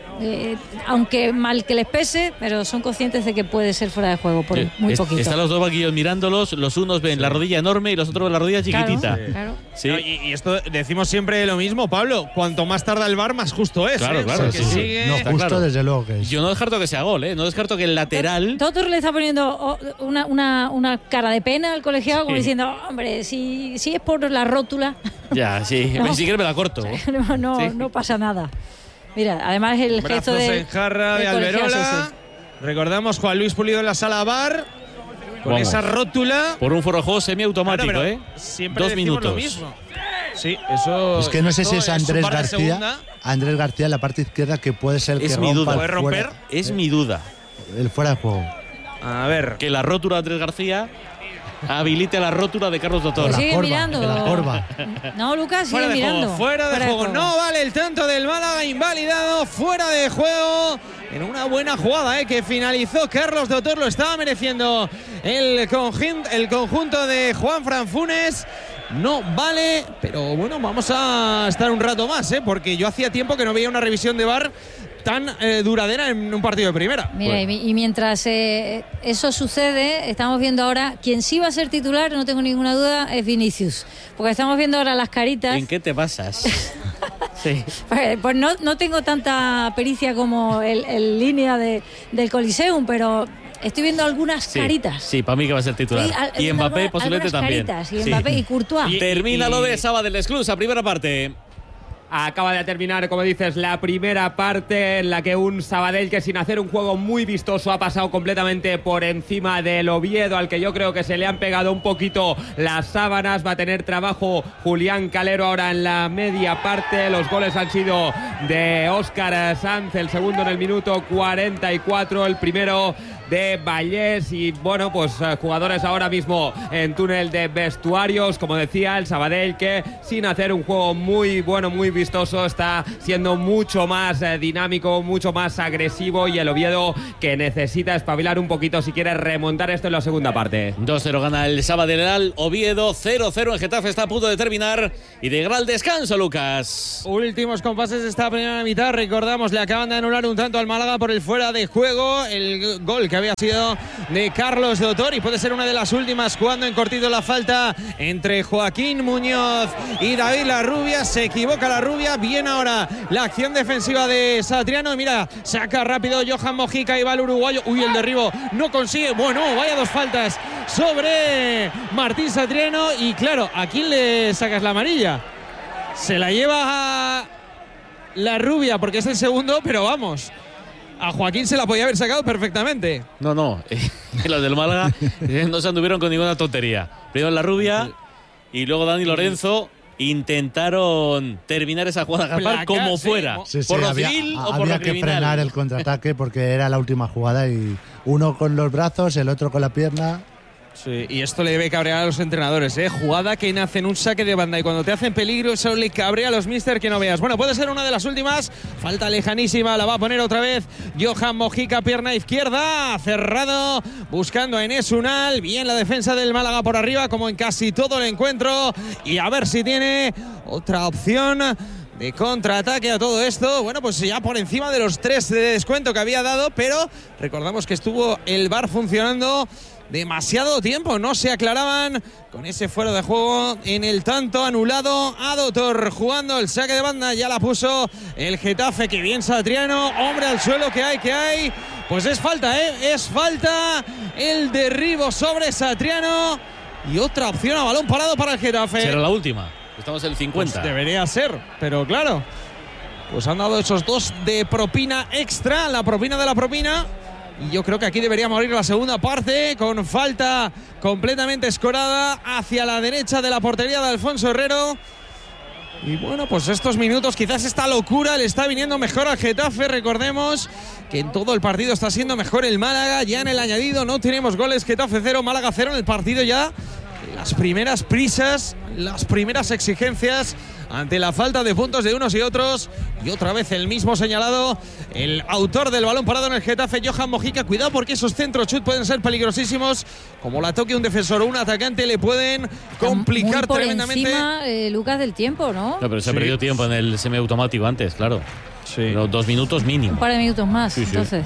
aunque mal que les pese, pero son conscientes de que puede ser fuera de juego por muy poquito. Están los dos banquillos mirándolos, los unos ven la rodilla enorme y los otros ven la rodilla chiquitita. Claro. Sí. No, y esto decimos siempre lo mismo, Pablo. Cuanto más tarda el VAR, más justo es. Claro. Sigue. No, justo claro. Desde luego que es. Yo no descarto que sea gol, no descarto que el lateral. Totor le está poniendo una cara de pena al colegiado, como diciendo, hombre, si es por la rótula. Ya, sí. No. Si quieres me la corto. No pasa nada. Mira, además el gesto en jarra de Alberola. Sí. Recordamos Juan Luis Pulido en la sala VAR con esa rótula. Por un fuera de juego semiautomático, Siempre 2 minutos. Lo mismo. Sí, eso. Es que no sé si es Andrés García. Segunda. Andrés García en la parte izquierda, que puede ser el es que mi duda. rompa ¿Puede romper? Es mi duda. El fuera de juego. A ver. Que la rótula de Andrés García habilite la rótula de Carlos Doctor. Sigue mirando. La corva. No, Lucas, sigue mirando. Fuera de juego. No vale el tanto del Málaga, invalidado. Fuera de juego. En una buena jugada que finalizó Carlos Doctor. Lo estaba mereciendo el conjunto de Juanfran Funes. No vale, pero bueno, vamos a estar un rato más, porque yo hacía tiempo que no veía una revisión de VAR tan duradera en un partido de primera. Mira, y mientras eso sucede, estamos viendo ahora, quien sí va a ser titular, no tengo ninguna duda, es Vinicius. Porque estamos viendo ahora las caritas. ¿En qué te basas? Sí. Pues no tengo tanta pericia como el línea del Coliseum, pero Estoy viendo algunas caritas. Sí, para mí que va a ser titular. Sí, y Mbappé posiblemente también. Caritas, y Mbappé y Courtois. Termina lo de Sabadell Exclusa, primera parte. Acaba de terminar, como dices, la primera parte en la que un Sabadell que sin hacer un juego muy vistoso ha pasado completamente por encima del Oviedo, al que yo creo que se le han pegado un poquito las sábanas. Va a tener trabajo Julián Calero ahora en la media parte. Los goles han sido de Óscar Sanz, el segundo en el minuto 44, el primero de Vallés. Y bueno, pues jugadores ahora mismo en túnel de vestuarios. Como decía, el Sabadell que sin hacer un juego muy bueno, muy vistoso, está siendo mucho más dinámico, mucho más agresivo, y el Oviedo que necesita espabilar un poquito si quiere remontar esto en la segunda parte. 2-0 gana el Sabadell al Oviedo, 0-0 en Getafe, está a punto de terminar y de llegar al descanso, Lucas. Últimos compases de esta primera mitad. Recordamos, le acaban de anular un tanto al Málaga por el fuera de juego. El gol que había sido de Carlos de Otor, y puede ser una de las últimas, jugando en cortito la falta entre Joaquín Muñoz y David Larrubia. Se equivoca Larrubia. Bien ahora la acción defensiva de Satriano. Y mira, saca rápido Johan Mojica y va el uruguayo. Uy, el derribo no consigue. Bueno, vaya dos faltas sobre Martín Satriano. Y claro, ¿a quién le sacas la amarilla? Se la lleva a Larrubia porque es el segundo, pero vamos, a Joaquín se la podía haber sacado perfectamente. No, los del Málaga no se anduvieron con ninguna tontería. Primero Larrubia y luego Dani Lorenzo intentaron terminar esa jugada como fuera. Sí, por lo había, civil o por había lo que criminal. frenar el contraataque porque era la última jugada, y uno con los brazos, el otro con la pierna. Sí, y esto le debe cabrear a los entrenadores, ¿eh? Jugada que nace en un saque de banda y cuando te hacen peligro, eso le cabrea a los míster que no veas. Bueno, puede ser una de las últimas. Falta lejanísima, la va a poner otra vez Johan Mojica, pierna izquierda, cerrado, buscando a Enes Unal. Bien la defensa del Málaga por arriba, como en casi todo el encuentro. Y a ver si tiene otra opción de contraataque a todo esto. Bueno, pues ya por encima de los 3 de descuento que había dado, pero recordamos que estuvo el VAR funcionando demasiado tiempo, no se aclaraban con ese fuera de juego en el tanto anulado a Dotor. Jugando el saque de banda, ya la puso el Getafe, que bien Satriano, hombre al suelo, que hay, pues es falta, es falta, el derribo sobre Satriano y otra opción a balón parado para el Getafe. Será la última, estamos en el 50. Pues debería ser, pero claro, pues han dado esos 2 de propina extra, la propina de la propina. Y yo creo que aquí debería morir la segunda parte, con falta completamente escorada hacia la derecha de la portería de Alfonso Herrero. Y bueno, pues estos minutos, quizás esta locura le está viniendo mejor al Getafe. Recordemos que en todo el partido está siendo mejor el Málaga. Ya en el añadido no tenemos goles. Getafe 0, Málaga 0 en el partido ya. Las primeras prisas, las primeras exigencias ante la falta de puntos de unos y otros. Y otra vez el mismo señalado, el autor del balón parado en el Getafe, Johan Mojica. Cuidado porque esos centro chut pueden ser peligrosísimos. Como la toque un defensor o un atacante, le pueden complicar muy por tremendamente. Encima, Lucas, del tiempo, ¿no? No, pero se ha perdido tiempo en el semiautomático antes, claro. Sí. Los 2 minutos mínimo. Un par de minutos más, Sí. entonces.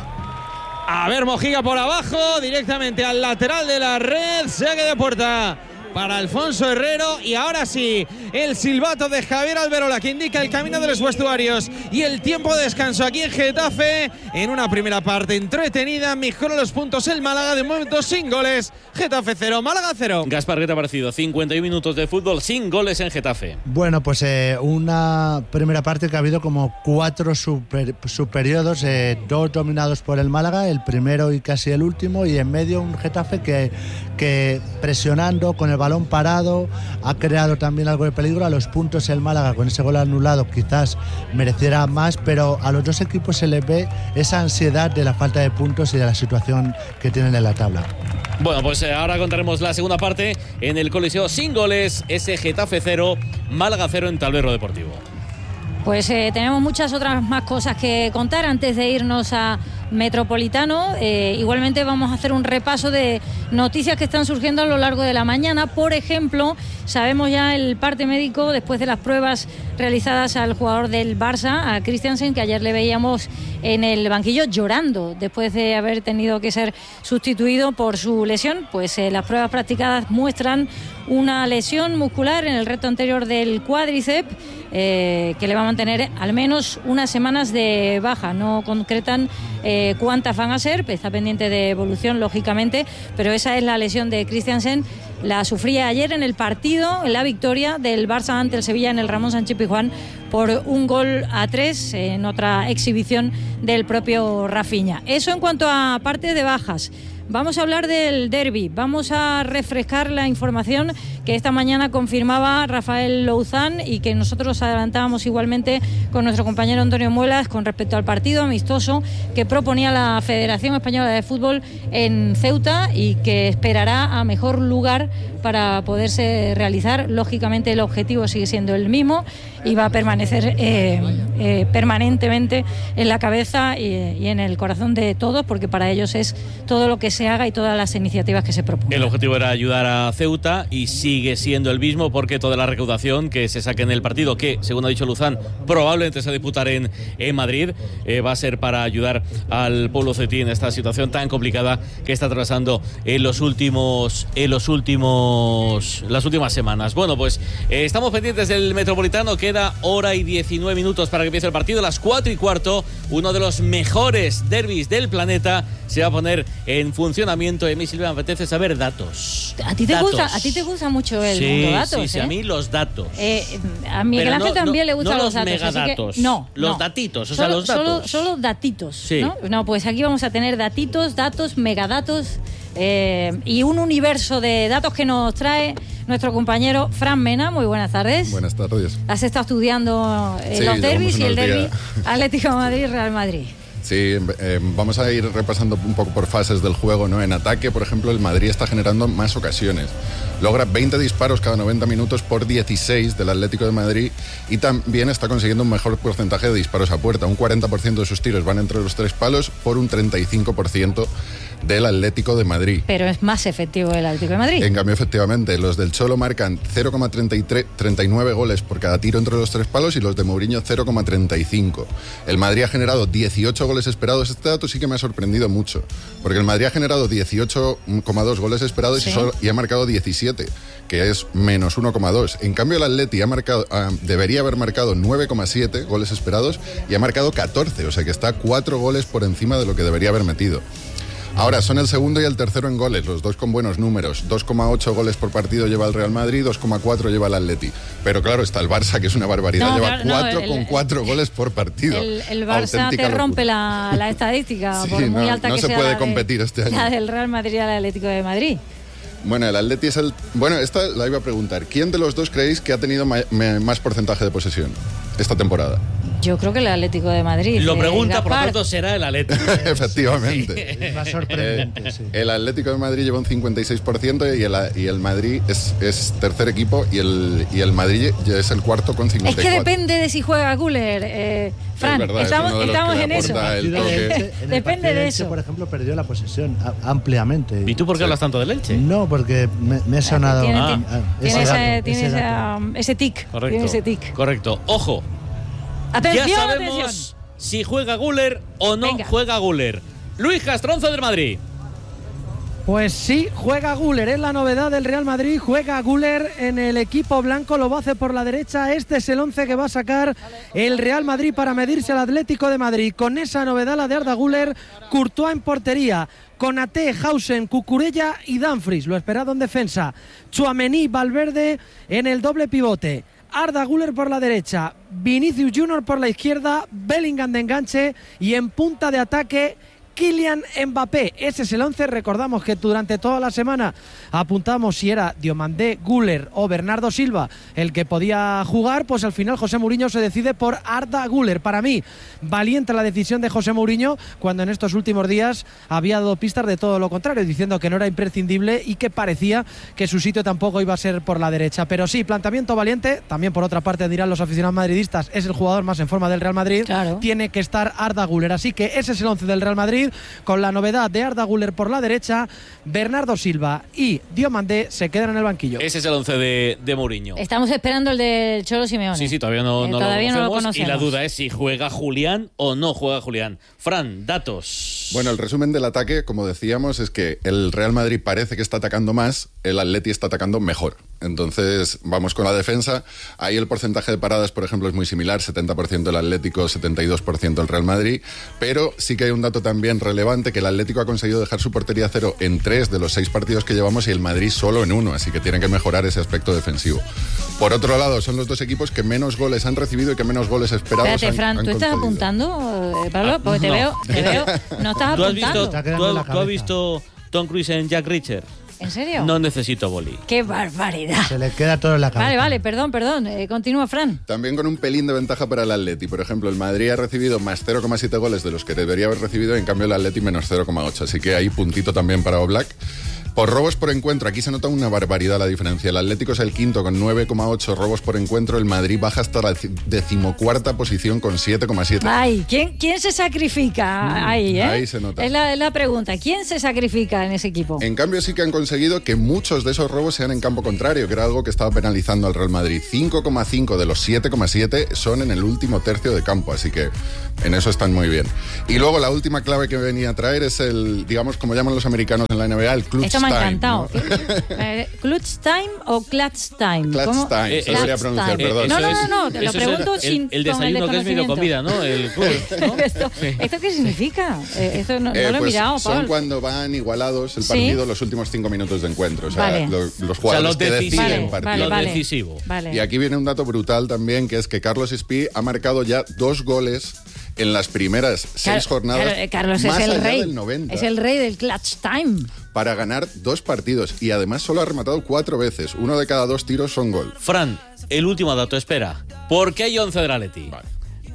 A ver, Mojica por abajo, directamente al lateral de la red. Saque de puerta para Alfonso Herrero. Y ahora sí, el silbato de Javier Alberola, que indica el camino de los vestuarios y el tiempo de descanso aquí en Getafe, en una primera parte entretenida. Mejora los puntos el Málaga, de momento sin goles. Getafe 0, Málaga 0. Gaspar, ¿qué te ha parecido? 51 minutos de fútbol sin goles en Getafe. Bueno, pues una primera parte que ha habido como 4 subperiodos, 2 dominados por el Málaga, el primero y casi el último, y en medio un Getafe que presionando con el balón parado ha creado también algo de peligro. A los puntos el Málaga, con ese gol anulado, quizás mereciera más, pero a los dos equipos se les ve esa ansiedad de la falta de puntos y de la situación que tienen en la tabla. Bueno, pues ahora contaremos la segunda parte en el Coliseo sin goles, ese Getafe 0, Málaga 0 en Tablero Deportivo. Pues tenemos muchas otras más cosas que contar antes de irnos a Metropolitano. Igualmente vamos a hacer un repaso de noticias que están surgiendo a lo largo de la mañana. Por ejemplo, sabemos ya el parte médico después de las pruebas realizadas al jugador del Barça, a Christensen, que ayer le veíamos en el banquillo llorando después de haber tenido que ser sustituido por su lesión. Pues las pruebas practicadas muestran una lesión muscular en el recto anterior del cuádriceps, que le va a mantener al menos unas semanas de baja. No concretan cuántas van a ser, está pendiente de evolución, lógicamente, pero esa es la lesión de Christiansen. La sufría ayer en el partido, en la victoria del Barça ante el Sevilla en el Ramón Sánchez Pizjuán por 1-3 en otra exhibición del propio Rafinha. Eso en cuanto a parte de bajas. Vamos a hablar del derbi, vamos a refrescar la información que esta mañana confirmaba Rafael Louzán y que nosotros adelantábamos igualmente con nuestro compañero Antonio Muelas con respecto al partido amistoso que proponía la Federación Española de Fútbol en Ceuta y que esperará a mejor lugar para poderse realizar. Lógicamente el objetivo sigue siendo el mismo y va a permanecer permanentemente en la cabeza y en el corazón de todos, porque para ellos es todo lo que se haga y todas las iniciativas que se propongan. El objetivo era ayudar a Ceuta y sigue siendo el mismo, porque toda la recaudación que se saque en el partido, que según ha dicho Louzán probablemente se va a disputar en Madrid, va a ser para ayudar al pueblo ceutí en esta situación tan complicada que está atravesando las últimas semanas. Bueno, pues estamos pendientes del Metropolitano. Queda hora y 19 minutos para que empiece el partido. A las 4:15, uno de los mejores derbis del planeta se va a poner en funcionamiento. Y a mí, Silvia, me apetece saber datos. ¿A ti te gusta mucho el mundo datos? Sí, a mí los datos. A Miguel Ángel también le gustan los datos. Megadatos. Los datitos, solo, los datos. Solo datitos, sí. ¿no? Pues aquí vamos a tener datos, megadatos y un universo de datos que nos trae nuestro compañero Fran Mena. Muy buenas tardes. Buenas tardes. Has estado estudiando los derbis y el derbi Atlético de Madrid-Real Madrid. Sí, vamos a ir repasando un poco por fases del juego, ¿no? En ataque, por ejemplo, el Madrid está generando más ocasiones. Logra 20 disparos cada 90 minutos por 16 del Atlético de Madrid y también está consiguiendo un mejor porcentaje de disparos a puerta. Un 40% de sus tiros van entre los 3 palos por un 35% del Atlético de Madrid. Pero es más efectivo el Atlético de Madrid. En cambio, efectivamente, los del Cholo marcan 0,39 goles por cada tiro entre los 3 palos y los de Mourinho 0,35. El Madrid ha generado 18 goles esperados. Este dato sí que me ha sorprendido mucho, porque el Madrid ha generado 18,2 goles esperados, ¿sí? y ha marcado 17, que es menos 1,2. En cambio, el Atleti debería haber marcado 9,7 goles esperados y ha marcado 14, o sea que está 4 goles por encima de lo que debería haber metido. Ahora, son el segundo y el tercero en goles, los dos con buenos números. 2,8 goles por partido lleva el Real Madrid, 2,4 lleva el Atleti. Pero claro, está el Barça, que es una barbaridad, lleva 4 goles por partido. El Barça te rompe la estadística, sí, por muy alta que sea. No se puede competir este año. La del Real Madrid y el Atlético de Madrid. Bueno, el Atleti es el... Bueno, esta la iba a preguntar. ¿Quién de los dos creéis que ha tenido más porcentaje de posesión esta temporada? Yo creo que el Atlético de Madrid. Lo pregunta, por lo tanto será el Atlético. Efectivamente. Sí. Más sorprendente, sí. El Atlético de Madrid lleva un 56% y el Madrid es tercer equipo y el Madrid ya es el cuarto con 54%. Es que depende de si juega Güler, Fran. Es verdad, estamos en eso. Depende de eso. Por ejemplo, perdió la posesión ampliamente. ¿Y tú por qué hablas tanto del Elche? No, porque me ha sonado ese tic. Correcto. Tiene ese tic. Correcto. Ojo. Atención, ya sabemos atención. Si juega Güler o no juega Güler. Luis Castronzo del Madrid. Pues sí, juega Güler, es la novedad del Real Madrid, juega Güler en el equipo blanco, lo va a hacer por la derecha. Este es el 11 que va a sacar el Real Madrid para medirse al Atlético de Madrid. Con esa novedad, la de Arda Güler, Courtois en portería, Konaté, Hausen, Cucurella y Dumfries, lo esperado en defensa. Tchouaméni, Valverde en el doble pivote. Arda Güler por la derecha, Vinicius Junior por la izquierda, Bellingham de enganche y en punta de ataque Kylian Mbappé. Ese es el 11. Recordamos que durante toda la semana apuntamos si era Diomandé, Güler o Bernardo Silva el que podía jugar. Pues al final José Mourinho se decide por Arda Güler. Para mí, valiente la decisión de José Mourinho, cuando en estos últimos días había dado pistas de todo lo contrario, diciendo que no era imprescindible y que parecía que su sitio tampoco iba a ser por la derecha. Pero sí, planteamiento valiente. También por otra parte dirán los aficionados madridistas, es el jugador más en forma del Real Madrid. Claro. Tiene que estar Arda Güler. Así que ese es el 11 del Real Madrid, con la novedad de Arda Güler por la derecha. Bernardo Silva y Diomandé se quedan en el banquillo. Ese es el 11 de Mourinho. Estamos esperando el del Cholo Simeone. Sí, todavía no lo conocemos. Y la duda es si juega Julián o no juega Julián. Fran, datos. Bueno, el resumen del ataque, como decíamos, es que el Real Madrid parece que está atacando más, el Atleti está atacando mejor. Entonces, vamos con la defensa. Ahí el porcentaje de paradas, por ejemplo, es muy similar, 70% el Atlético, 72% el Real Madrid, pero sí que hay un dato también relevante, que el Atlético ha conseguido dejar su portería a cero en 3 de los 6 partidos que llevamos y el Madrid solo en 1, así que tienen que mejorar ese aspecto defensivo. Por otro lado, son los dos equipos que menos goles han recibido y que menos goles esperados Espérate, Fran, han ¿tú estás concedido. apuntando, Pablo? Porque te veo, no estás ¿Tú has apuntando. visto, ¿tú has visto Tom Cruise en Jack Reacher? ¿En serio? No necesito boli. ¡Qué barbaridad! Se le queda todo en la cabeza. Vale, perdón. Continúa, Fran. También con un pelín de ventaja para el Atleti. Por ejemplo, el Madrid ha recibido más 0,7 goles de los que debería haber recibido, en cambio el Atleti menos 0,8. Así que ahí puntito también para Oblak. Por robos por encuentro, aquí se nota una barbaridad la diferencia. El Atlético es el quinto con 9,8 robos por encuentro. El Madrid baja hasta la 14ª posición con 7,7. Ay, ¿quién se sacrifica ahí, Ahí se nota. Es la pregunta. ¿Quién se sacrifica en ese equipo? En cambio sí que han conseguido que muchos de esos robos sean en campo contrario, que era algo que estaba penalizando al Real Madrid. 5,5 de los 7,7 son en el último tercio de campo, así que en eso están muy bien. Y luego la última clave que venía a traer es el, digamos, como llaman los americanos en la NBA, el clutch Esto me ha encantado. ¿no? ¿Clutch time o clutch time? Clutch ¿Cómo? time, se debería pronunciar, perdón. No, te lo Eso pregunto es sin el desayuno que es medio comida, ¿no? El clutch, ¿no? ¿Esto qué significa? Esto no lo he Pues mirado, son Pablo. cuando van igualados el ¿Sí? partido los últimos 5 minutos de encuentro. O sea, Vale. los jugadores lo que decisivo. deciden Vale, partido. Lo decisivo. Vale. Y aquí viene un dato brutal también, que es que Carlos Espí ha marcado ya 2 goles en las primeras 6 jornadas. Carlos más es el allá rey. del 90, Es el rey del clutch time. para ganar 2 partidos. Y además solo ha rematado 4 veces. 1 de cada 2 tiros son gol. Fran, el último dato, espera. ¿Por qué hay 11 del Atleti? Vale.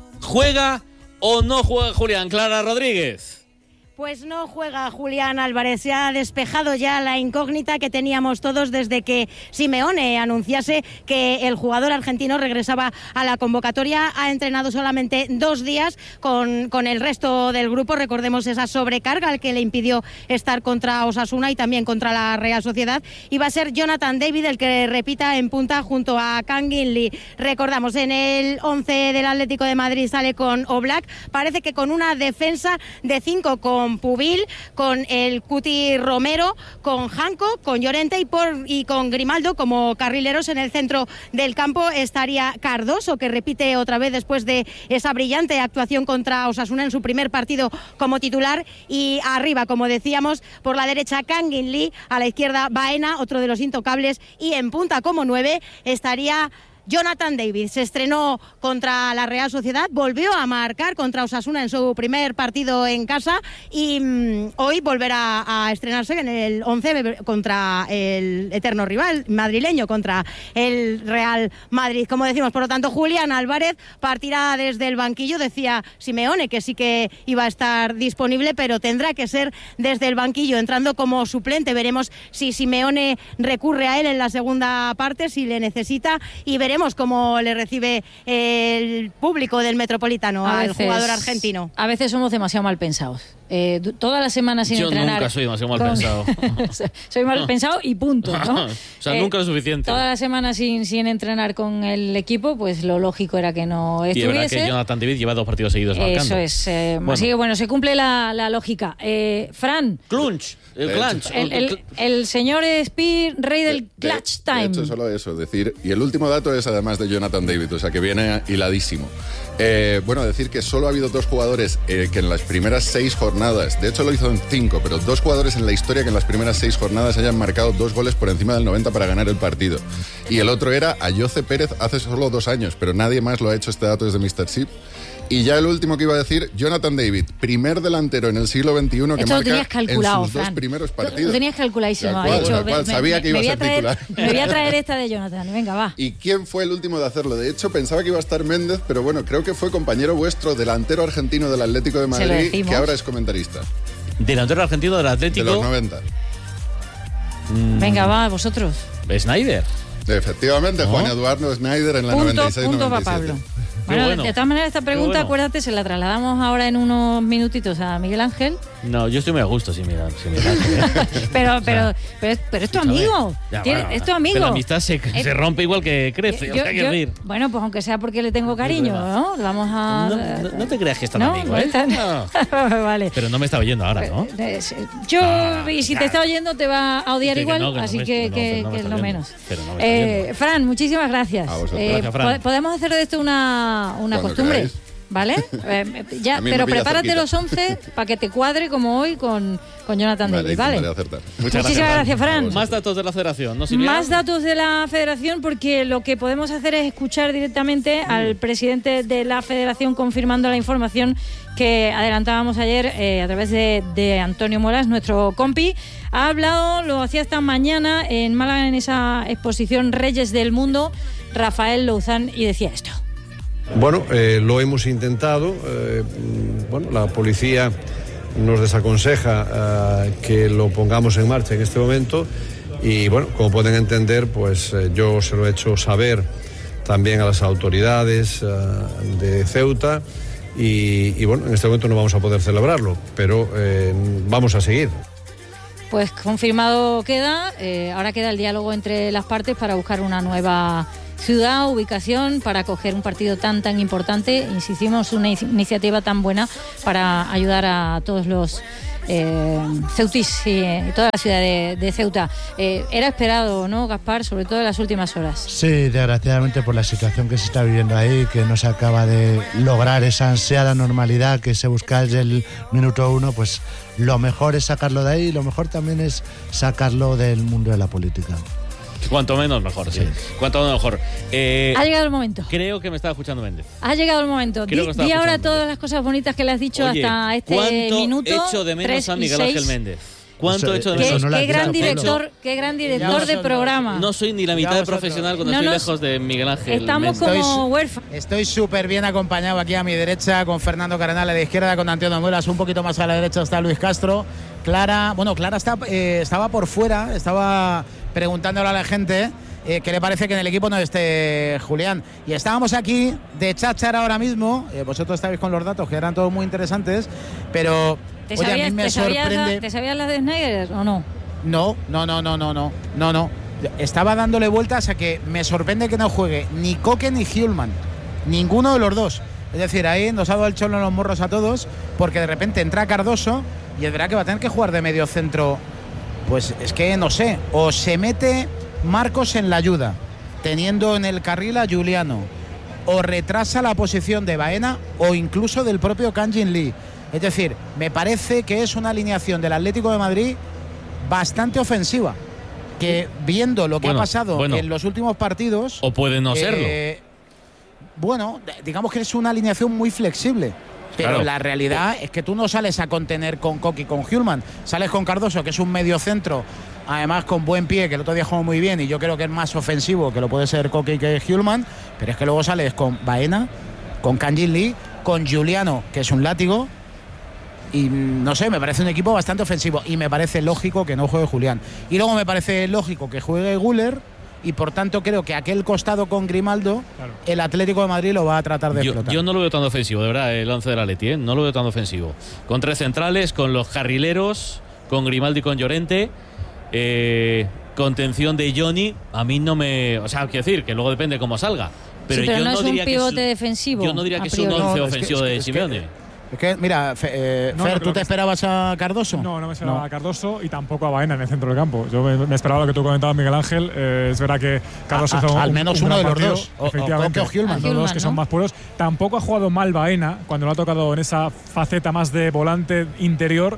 ¿Juega o no juega Julián? Clara Rodríguez. Pues no juega Julián Álvarez. Se ha despejado ya la incógnita que teníamos todos desde que Simeone anunciase que el jugador argentino regresaba a la convocatoria. Ha entrenado solamente 2 días con el resto del grupo. Recordemos esa sobrecarga al que le impidió estar contra Osasuna y también contra la Real Sociedad. Y va a ser Jonathan David el que repita en punta junto a Kangin Lee. Recordamos, en el 11 del Atlético de Madrid sale con Oblak. Parece que con una defensa de 5 con Pubil, con el Cuti Romero, con Janko, con Llorente y con Grimaldo como carrileros. En el centro del campo estaría Cardoso, que repite otra vez después de esa brillante actuación contra Osasuna en su primer partido como titular. Y arriba, como decíamos, por la derecha Kangin Lee, a la izquierda Baena, otro de los intocables, y en punta como 9 estaría Jonathan David. Se estrenó contra la Real Sociedad, volvió a marcar contra Osasuna en su primer partido en casa y hoy volverá a estrenarse en el 11 contra el eterno rival madrileño, contra el Real Madrid. Como decimos, por lo tanto, Julián Álvarez partirá desde el banquillo. Decía Simeone que sí que iba a estar disponible, pero tendrá que ser desde el banquillo, entrando como suplente. Veremos si Simeone recurre a él en la segunda parte, si le necesita, y veremos cómo le recibe el público del Metropolitano al jugador argentino. A veces somos demasiado mal pensados. Toda la semana sin Yo entrenar. nunca soy demasiado mal pensado. Soy mal pensado y punto, ¿no? O sea, nunca lo suficiente. Toda la semana sin entrenar con el equipo, pues lo lógico era que no Y es verdad estuviese. que Jonathan David lleva 2 partidos seguidos marcando. Eso es. Bueno. Así que bueno, se cumple la lógica. Fran. Clunch. El clutch. El señor Spear, rey del clutch time. De hecho, solo eso, decir. Y el último dato es además de Jonathan David, o sea que viene hiladísimo. Bueno, decir que solo ha habido 2 jugadores que en las primeras 6 jornadas, de hecho lo hizo en 5, pero 2 jugadores en la historia que en las primeras 6 jornadas hayan marcado 2 goles por encima del 90 para ganar el partido. Y el otro era Ayoce Pérez hace solo 2 años, pero nadie más lo ha hecho. Este dato es de Mr. Chip. Y ya el último que iba a decir, Jonathan David, primer delantero en el siglo XXI que Esto lo marca tenías calculado, en sus 2 Fran. primeros partidos. Lo tenías calculadísimo. Tal cual, Has dicho, tal cual. Sabía que iba a ser titular. Me voy a traer esta de Jonathan. Venga, va. ¿Y quién fue el último de hacerlo? De hecho, pensaba que iba a estar Méndez, pero bueno, creo que fue compañero vuestro, delantero argentino del Atlético de Se lo Madrid, decimos. que ahora es comentarista. Delantero argentino del De Atlético. los 90. Venga, va, vosotros. Snyder. Efectivamente, ¿No? Juan Eduardo Snyder en la Punto 96-97. para Pablo. Bueno, bueno. de todas maneras, esta pregunta, bueno. acuérdate, se la trasladamos ahora en unos minutitos a Miguel Ángel. No, yo estoy muy a gusto sin Miguel pero es tu amigo. Es tu amigo. Pero la amistad se rompe igual que crece. Bueno, pues aunque sea porque le tengo cariño, ¿no? Vamos a... No te creas que es tan amigo, ¿eh? No. Vale. Pero no me está oyendo ahora, ¿no? Y si te está oyendo te va a odiar igual, así que es lo menos. Fran, muchísimas gracias. Gracias, Fran. Podemos hacer de esto una costumbre. Queráis. ¿Vale? Pero prepárate los 11 para que te cuadre como hoy con Jonathan Davis, ¿vale? Muchísimas gracias, Fran. Más datos de la federación, ¿no, Silvia? Más datos de la federación, porque lo que podemos hacer es escuchar directamente al presidente de la federación confirmando la información que adelantábamos ayer a través de Antonio Molas, nuestro compi. Ha hablado, lo hacía esta mañana en Málaga en esa exposición Reyes del Mundo, Rafael Louzán, y decía esto. Bueno, lo hemos intentado. La policía nos desaconseja que lo pongamos en marcha en este momento y, bueno, como pueden entender, pues yo se lo he hecho saber también a las autoridades de Ceuta y, bueno, en este momento no vamos a poder celebrarlo, pero vamos a seguir. Pues confirmado queda. Ahora queda el diálogo entre las partes para buscar una nueva ciudad, ubicación para acoger un partido tan importante. Insistimos, una iniciativa tan buena para ayudar a todos los ceutis y toda la ciudad de Ceuta. Era esperado, ¿no, Gaspar? Sobre todo en las últimas horas. Sí, desgraciadamente por la situación que se está viviendo ahí, que no se acaba de lograr esa ansiada normalidad que se busca desde el minuto 1, pues lo mejor es sacarlo de ahí y lo mejor también es sacarlo del mundo de la política. Cuanto menos mejor, sí. Cuanto menos mejor. Ha llegado el momento. Creo que me estaba escuchando Méndez. Ha llegado el momento. Di ahora todas las cosas bonitas que le has dicho. Oye, hasta este minuto. ¿Cuánto echo de menos a Miguel Ángel Méndez? ¿Cuánto hecho de menos? Qué gran director de programa. No soy ni la mitad de profesional cuando estoy lejos de Miguel Ángel. Estamos como huérfanos. Estoy súper bien acompañado aquí a mi derecha con Fernando Cardenal, a la izquierda con Antonio Muelas, un poquito más a la derecha está Luis Castro. Clara estaba por fuera, estaba preguntándole a la gente qué le parece que en el equipo no esté Julián. Y estábamos aquí de cháchara ahora mismo, vosotros estáis con los datos que eran todos muy interesantes, pero oye, a mí me sorprende. ¿Te sabías las de Snyder o no? No. Estaba dándole vueltas a que me sorprende que no juegue ni Coque ni Hjulman, ninguno de los dos. Es decir, ahí nos ha dado el cholo en los morros a todos, porque de repente entra Cardoso y es verdad que va a tener que jugar de medio centro. Pues es que no sé, o se mete Marcos en la ayuda, teniendo en el carril a Juliano, o retrasa la posición de Baena o incluso del propio Kang-in Lee. Es decir, me parece que es una alineación del Atlético de Madrid bastante ofensiva, que viendo lo que ha pasado en los últimos partidos... O puede no serlo. Bueno, digamos que es una alineación muy flexible. Pero claro, la realidad es que tú no sales a contener con Coque y con Hjulman. Sales con Cardoso, que es un medio centro, además con buen pie, que el otro día jugó muy bien y yo creo que es más ofensivo que lo puede ser Coque y que Hjulman. Pero es que luego sales con Baena, con Kang-in Lee, con Juliano, que es un látigo. Y no sé, me parece un equipo bastante ofensivo y me parece lógico que no juegue Julián. Y luego me parece lógico que juegue Güler y por tanto creo que aquel costado con Grimaldo, el Atlético de Madrid lo va a tratar de explotar. Yo no lo veo tan ofensivo, de verdad, el 11 del Atleti, no lo veo tan ofensivo. Con tres centrales, con los carrileros, con Grimaldo y con Llorente, contención de Johnny, a mí no me... O sea, quiero decir, que luego depende cómo salga. Pero, yo no es diría un pivote que defensivo. Yo no diría que es un 11 ofensivo de Simeone. Es que, mira, Fer, ¿tú te esperabas a Cardoso? No me esperaba a Cardoso y tampoco a Baena en el centro del campo. Yo me esperaba lo que tú comentabas, Miguel Ángel. Es verdad que Cardoso hizo al menos uno de los partido, dos. Efectivamente, o Hjulman, los dos que son más puros. Tampoco ha jugado mal Baena cuando lo ha tocado en esa faceta más de volante interior.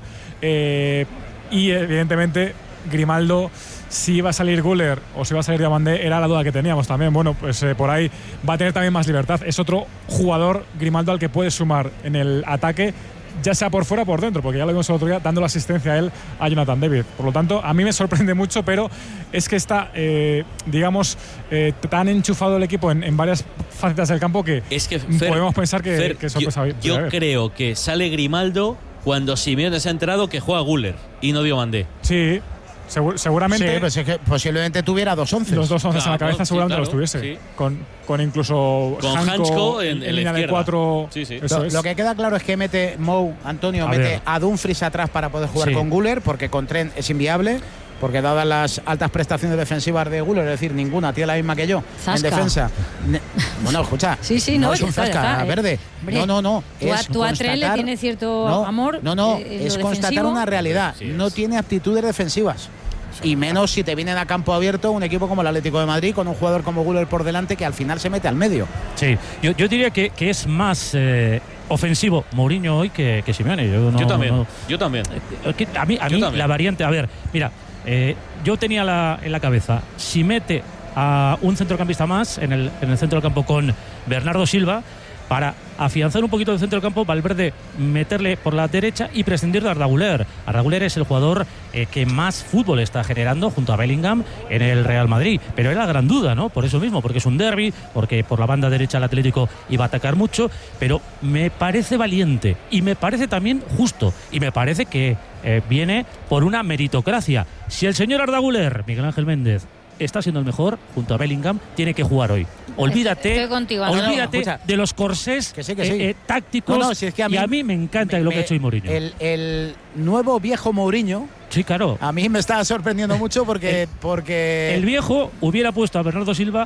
Y evidentemente Grimaldo, si iba a salir Güler o si iba a salir Diamandé, era la duda que teníamos también. Bueno, pues por ahí va a tener también más libertad. Es otro jugador, Grimaldo, al que puede sumar en el ataque, ya sea por fuera o por dentro, porque ya lo vimos el otro día dando la asistencia a él, a Jonathan David. Por lo tanto, a mí me sorprende mucho, pero es que está, tan enchufado el equipo en varias facetas del campo que, podemos pensar que sorpresa. Yo creo que sale Grimaldo cuando Simeone se ha enterado que juega Güler y no Diomandé. Sí, seguramente. Sí, pues es que posiblemente tuviera 2 onces. Los 2 onces en la cabeza seguramente claro, los tuviese. sí. Con incluso con Hansko en la línea de izquierda. 4. Sí, sí. Lo que queda claro es que mete Antonio mete a Dumfries atrás para poder jugar con Güler, porque con Trent es inviable. Porque dadas las altas prestaciones defensivas de Güler, es decir, ninguna tiene la misma que yo Zasca. en defensa. Bueno, escucha, no es un Zasca verde. Hombre, no. Tú a Trent le tienes cierto amor. Es constatar una realidad. No tiene aptitudes defensivas. Y menos si te vienen a campo abierto un equipo como el Atlético de Madrid con un jugador como Güler por delante que al final se mete al medio. Sí, yo diría que es más ofensivo Mourinho hoy que Simeone. Yo también. A mí la variante, a ver, mira, yo tenía en la cabeza, si mete a un centrocampista más en el centro del campo con Bernardo Silva, para afianzar un poquito el centro del campo, Valverde meterle por la derecha y prescindir de Arda Güler. Arda Güler es el jugador que más fútbol está generando junto a Bellingham en el Real Madrid, pero era la gran duda, ¿no? Por eso mismo, porque es un derbi, porque por la banda derecha el Atlético iba a atacar mucho, pero me parece valiente y me parece también justo y me parece que viene por una meritocracia. Si el señor Arda Güler, Miguel Ángel Méndez, está siendo el mejor junto a Bellingham, tiene que jugar hoy. Olvídate de los corsés tácticos. Si es que y a mí me encanta lo que ha hecho hoy Mourinho. El nuevo viejo Mourinho. Sí, claro. A mí me está sorprendiendo mucho porque el viejo hubiera puesto a Bernardo Silva,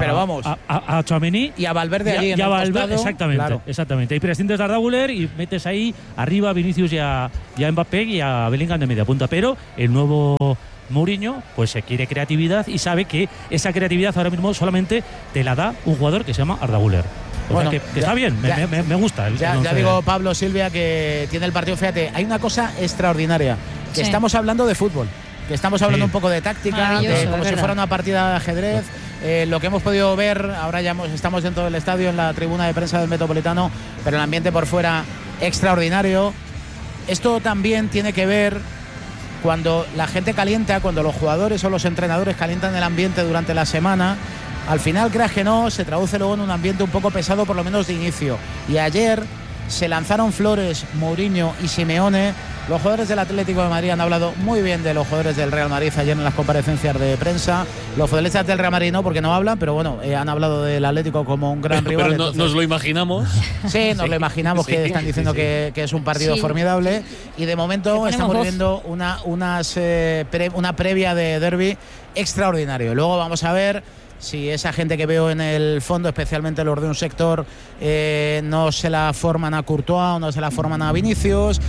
a Tchouaméni y a Valverde allí en el Valverde, costado. exactamente. Y prescindes de Arda Güler y metes ahí arriba a Vinicius y a Mbappé y a Bellingham de media punta. Pero el nuevo Mourinho pues se quiere creatividad y sabe que esa creatividad ahora mismo solamente te la da un jugador que se llama Arda Güler. Bueno, que está bien, me gusta. Ya digo, Pablo, Silvia, que tiene el partido. Fíjate, hay una cosa extraordinaria, que estamos hablando de fútbol, que estamos hablando un poco de táctica, como si fuera una partida de ajedrez. Lo que hemos podido ver, ahora ya estamos dentro del estadio, en la tribuna de prensa del Metropolitano, pero el ambiente por fuera extraordinario. Esto también tiene que ver cuando la gente calienta, cuando los jugadores o los entrenadores calientan el ambiente durante la semana. Al final, creas que no, se traduce luego en un ambiente un poco pesado, por lo menos de inicio. Y ayer se lanzaron flores Mourinho y Simeone. Los jugadores del Atlético de Madrid han hablado muy bien de los jugadores del Real Madrid ayer en las comparecencias de prensa. Los futbolistas del Real Madrid no, porque no hablan, pero bueno, han hablado del Atlético como un gran rival. Pero nos lo imaginamos. Sí, nos lo imaginamos, que están diciendo que es un partido formidable. Y de momento estamos viviendo una previa de derbi extraordinario. Luego vamos a ver si esa gente que veo en el fondo, especialmente los de un sector, no se la forman a Courtois o no se la forman a Vinicius,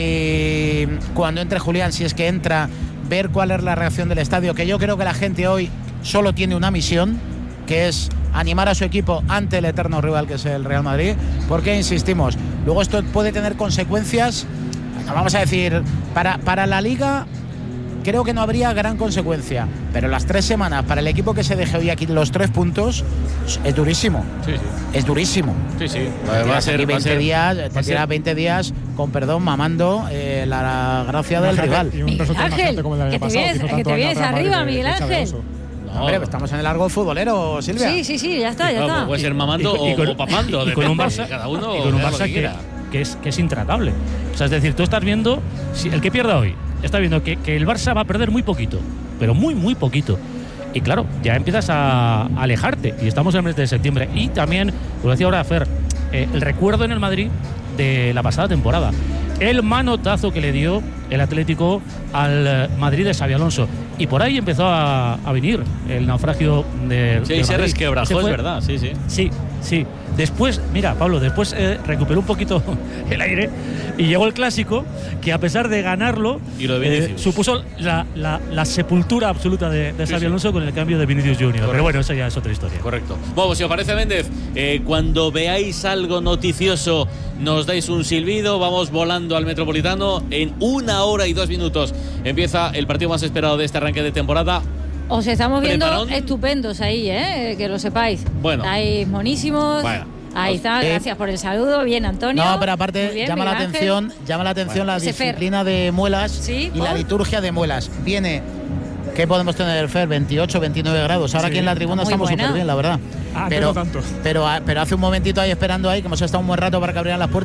si cuando entre Julián, si es que entra, ver cuál es la reacción del estadio, que yo creo que la gente hoy solo tiene una misión, que es animar a su equipo ante el eterno rival que es el Real Madrid, porque insistimos, luego esto puede tener consecuencias, vamos a decir, para la Liga. Creo que no habría gran consecuencia, pero las 3 semanas para el equipo que se deje hoy aquí los 3 puntos es durísimo. Sí. Es durísimo. Sí. Va a ser 20 días, con perdón, mamando la gracia del rival. Miguel Ángel, que te vienes arriba, Miguel Ángel. No, hombre, estamos en el largo futbolero, Silvia. Sí, ya está. Puede ser mamando o papando. Y con un Barça, cada uno y con un Barça que es intratable. O sea, es decir, tú estás viendo, el que pierda hoy, está viendo que el Barça va a perder muy poquito, pero muy poquito. Y claro, ya empiezas a alejarte. Y estamos en el mes de septiembre. Y también, lo decía ahora Fer, el recuerdo en el Madrid de la pasada temporada. El manotazo que le dio el Atlético al Madrid de Xabi Alonso. Y por ahí empezó a venir el naufragio del Madrid. Se resquebrajó, es verdad, sí. Después, mira, Pablo, recuperó un poquito el aire y llegó el Clásico, que a pesar de ganarlo, y lo de supuso la sepultura absoluta de Xabi Alonso con el cambio de Vinicius Junior. Correcto. Pero bueno, eso ya es otra historia. Correcto. Bueno, si os parece, Méndez, cuando veáis algo noticioso, nos dais un silbido, vamos volando al Metropolitano. En 1 hora y 2 minutos empieza el partido más esperado de este arranque de temporada. Os estamos viendo estupendos ahí, que lo sepáis. Bueno. Estáis monísimos. Bueno. Ahí está, gracias por el saludo. Bien, Antonio. No, pero aparte llama la atención la disciplina de Muelas y la liturgia de Muelas. Viene, ¿qué podemos tener, Fer? 28, 29 grados. Ahora aquí en la tribuna estamos súper bien, la verdad. Pero hace un momentito ahí esperando ahí, que hemos estado un buen rato para que abrieran las puertas,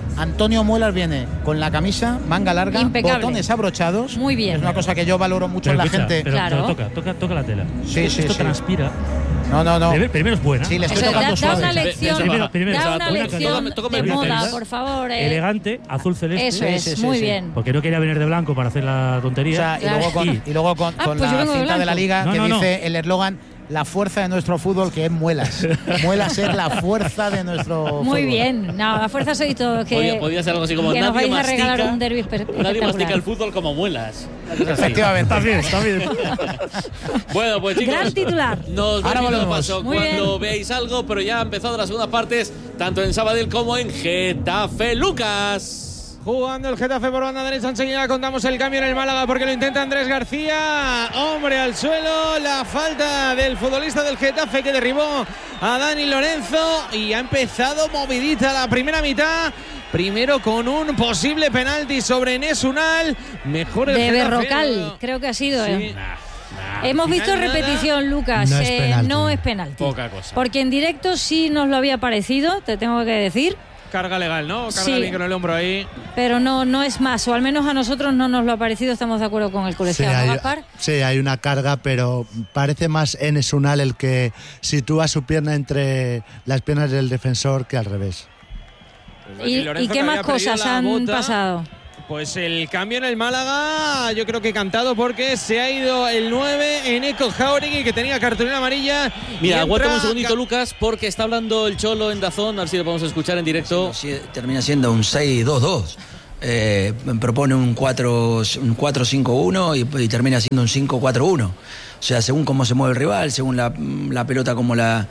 Antonio Muelas viene con la camisa, manga larga, impecable, botones abrochados. Muy bien. Es una cosa que yo valoro mucho en la gente. Pero toca la tela. Sí, Esto transpira. No. Primero es buena. Sí, le estoy tocando da una lección, da una lección de moda, por favor. Elegante, azul celeste. Eso es, muy bien. Porque no quería venir de blanco para hacer la tontería. O sea, y luego con pues la cinta de la liga que dice el eslogan: la fuerza de nuestro fútbol, que es Muelas. Muelas es la fuerza de nuestro fútbol. Muy bien. No, la fuerza sois todos. Podría ser algo así como: que nos nadie vais a regalar un derbi nadie mastica el fútbol como Muelas. Efectivamente. Está bien. Bueno, pues chicos, gran titular. Nos vemos a paso Muy cuando bien. veáis algo, pero ya ha empezado las segundas partes, tanto en Sabadell como en Getafe. Lucas. Jugando el Getafe por banda derecha, enseguida contamos el cambio en el Málaga porque lo intenta Andrés García. Hombre al suelo, la falta del futbolista del Getafe que derribó a Dani Lorenzo y ha empezado movidita la primera mitad. Primero con un posible penalti sobre Enes Unal. Mejor el de Getafe, Berrocal, creo que ha sido. Sí. Hemos visto repetición, Lucas. No es penalti. Poca cosa. Porque en directo sí nos lo había parecido, te tengo que decir. Carga legal, ¿no? Carga Sí. bien con el hombro ahí. Pero no es más, o al menos a nosotros no nos lo ha parecido, estamos de acuerdo con el colegiado, ¿no, Gaspar? Sí, hay una carga, pero parece más Enes Unal el que sitúa su pierna entre las piernas del defensor que al revés. ¿Y qué más cosas han pasado? Pues el cambio en el Málaga, yo creo que cantado porque se ha ido el 9 en Eco Jauregui, que tenía cartulina amarilla. Mira, aguántame un segundito, Lucas, porque está hablando el Cholo en DAZN, a ver si lo podemos escuchar en directo. Termina siendo un 6-2-2. Propone un 4-5-1 y termina siendo un 5-4-1. O sea, según cómo se mueve el rival, según la pelota como la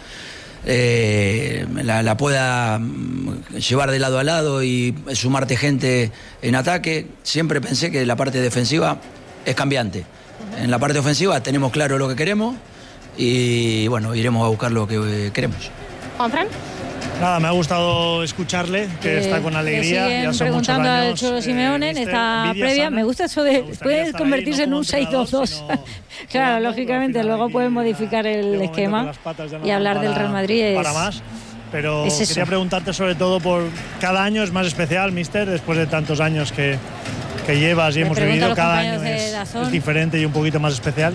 pueda llevar de lado a lado y sumarte gente en ataque. Siempre pensé que la parte defensiva es cambiante. En la parte ofensiva tenemos claro lo que queremos y bueno, iremos a buscar lo que queremos. ¿Juanfran? Nada, me ha gustado escucharle, que está con alegría. Siguen Ya son preguntando muchos al años, Cholo Simeone en esta previa. sana. Me gusta eso de puede convertirse en un 6-2-2. Claro, lógicamente, luego pueden modificar el esquema y hablar del Real Madrid. Para más. Pero es eso. quería preguntarte sobre todo por cada año es más especial, mister, después de tantos años que llevas y Me hemos pregunto a vivido, los cada compañeros año de DAZN. es diferente y un poquito más especial.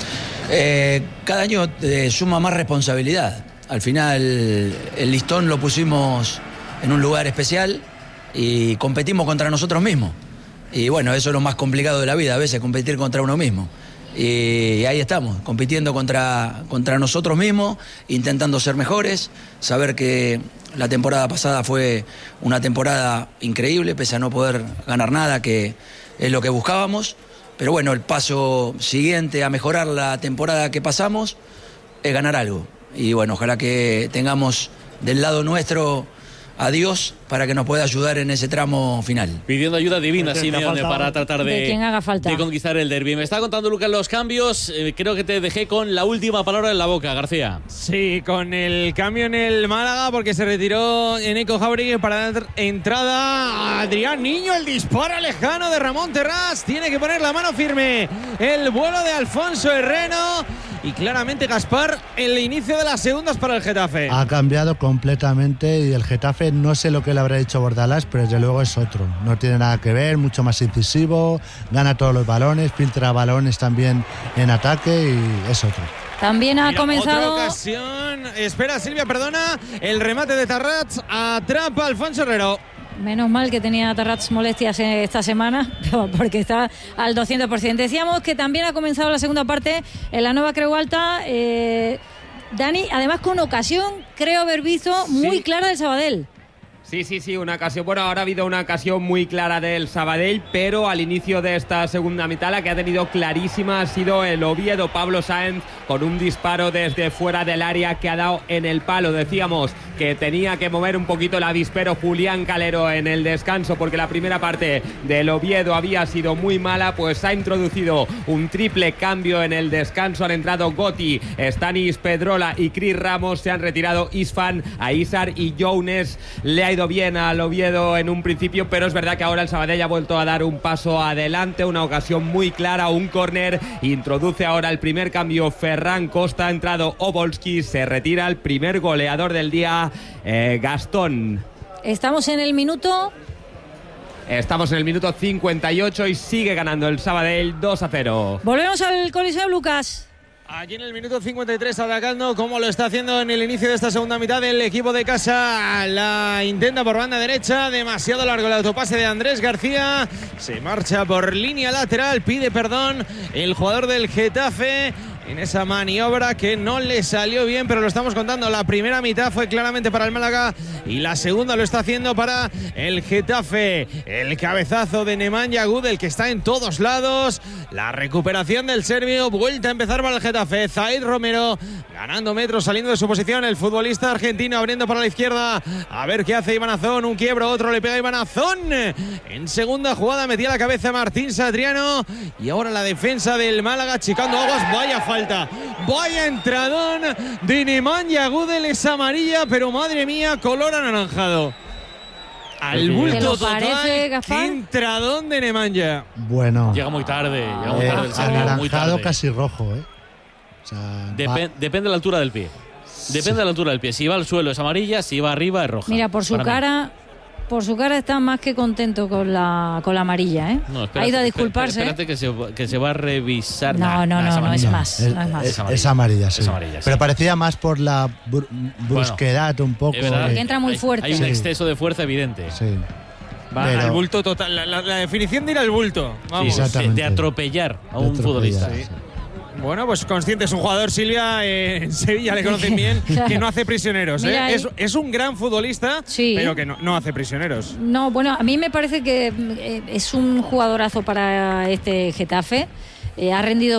Cada año suma más responsabilidad. Al final el listón lo pusimos en un lugar especial y competimos contra nosotros mismos. Y bueno, eso es lo más complicado de la vida, a veces competir contra uno mismo. Y ahí estamos, compitiendo contra nosotros mismos, intentando ser mejores, saber que la temporada pasada fue una temporada increíble, pese a no poder ganar nada, que es lo que buscábamos. Pero bueno, el paso siguiente a mejorar la temporada que pasamos es ganar algo. Y bueno, ojalá que tengamos del lado nuestro a Dios para que nos pueda ayudar en ese tramo final. Pidiendo ayuda divina, Simeone, para tratar De quien haga falta. de conquistar el derbi. Me está contando, Lucas, los cambios. Creo que te dejé con la última palabra en la boca, García. Sí, con el cambio en el Málaga porque se retiró en Eco Jauregui para dar entrada a Adrián Niño. El disparo lejano de Ramón Terrás. Tiene que poner la mano firme el vuelo de Alfonso Herreno. Y claramente, Gaspar, el inicio de las segundas para el Getafe. Ha cambiado completamente y el Getafe no sé lo que le habrá dicho Bordalás, pero desde luego es otro. No tiene nada que ver, mucho más incisivo, gana todos los balones, filtra balones también en ataque y es otro. También ha comenzado. Otra ocasión. Espera, Silvia, perdona. El remate de Tarrats atrapa a Alfonso Herrero. Menos mal que tenía Tarrats molestias esta semana, porque está al 200%. Decíamos que también ha comenzado la segunda parte en la nueva Creu Alta. Dani, además con ocasión, creo haber visto muy clara del Sabadell. Sí, una ocasión. Bueno, ahora ha habido una ocasión muy clara del Sabadell, pero al inicio de esta segunda mitad la que ha tenido clarísima ha sido el Oviedo. Pablo Sáenz con un disparo desde fuera del área que ha dado en el palo. Decíamos que tenía que mover un poquito el avispero Julián Calero en el descanso porque la primera parte del Oviedo había sido muy mala, pues ha introducido un triple cambio en el descanso. Han entrado Gotti, Stanis Pedrola y Cris Ramos. Se han retirado Isfan, Aizar y Younes. Le ha ido bien al Oviedo en un principio, pero es verdad que ahora el Sabadell ha vuelto a dar un paso adelante, una ocasión muy clara, un córner. Introduce ahora el primer cambio Ferran Costa, ha entrado Obolski, se retira el primer goleador del día, Gastón. Estamos en el minuto Estamos en el minuto 58 y sigue ganando el Sabadell 2-0. Volvemos al Coliseo, Lucas. Aquí en el minuto 53 atacando como lo está haciendo en el inicio de esta segunda mitad el equipo de casa. La intenta por banda derecha, demasiado largo el autopase de Andrés García. Se marcha por línea lateral, pide perdón el jugador del Getafe en esa maniobra que no le salió bien, pero lo estamos contando. La primera mitad fue claramente para el Málaga y la segunda lo está haciendo para el Getafe. El cabezazo de Nemanja Gudel, que está en todos lados. La recuperación del serbio, vuelta a empezar para el Getafe. Zaid Romero ganando metros, saliendo de su posición. El futbolista argentino abriendo para la izquierda. A ver qué hace Iván Azón. Un quiebro, otro le pega Iván Azón. En segunda jugada metía la cabeza Martín Satriano. Y ahora la defensa del Málaga achicando aguas. Vaya falta, vaya entradón de Nemanja Gudel. Es amarilla, pero madre mía, color anaranjado. Al bulto total. Qué entradón de Nemanja. Bueno. Llega muy tarde. Anaranjado casi rojo, O sea, depende de la altura del pie. Depende de la altura del pie. Si va al suelo es amarilla, si va arriba es roja. Mira, por su cara está más que contento con la amarilla, ¿eh? No, ha ido a disculparse. Espérate que se va a revisar. No es más. Es amarilla, sí. Pero parecía más por la brusquedad un poco. Porque entra muy fuerte. Hay un exceso de fuerza evidente. Sí. Va al bulto total. La definición de ir al bulto. Vamos. De atropellar a un futbolista. Sí. Bueno, pues consciente, es un jugador, Silvia, en Sevilla le conocen bien, claro, que no hace prisioneros. Mira, es un gran futbolista, sí, pero que no hace prisioneros. No, bueno, a mí me parece que es un jugadorazo para este Getafe. Ha rendido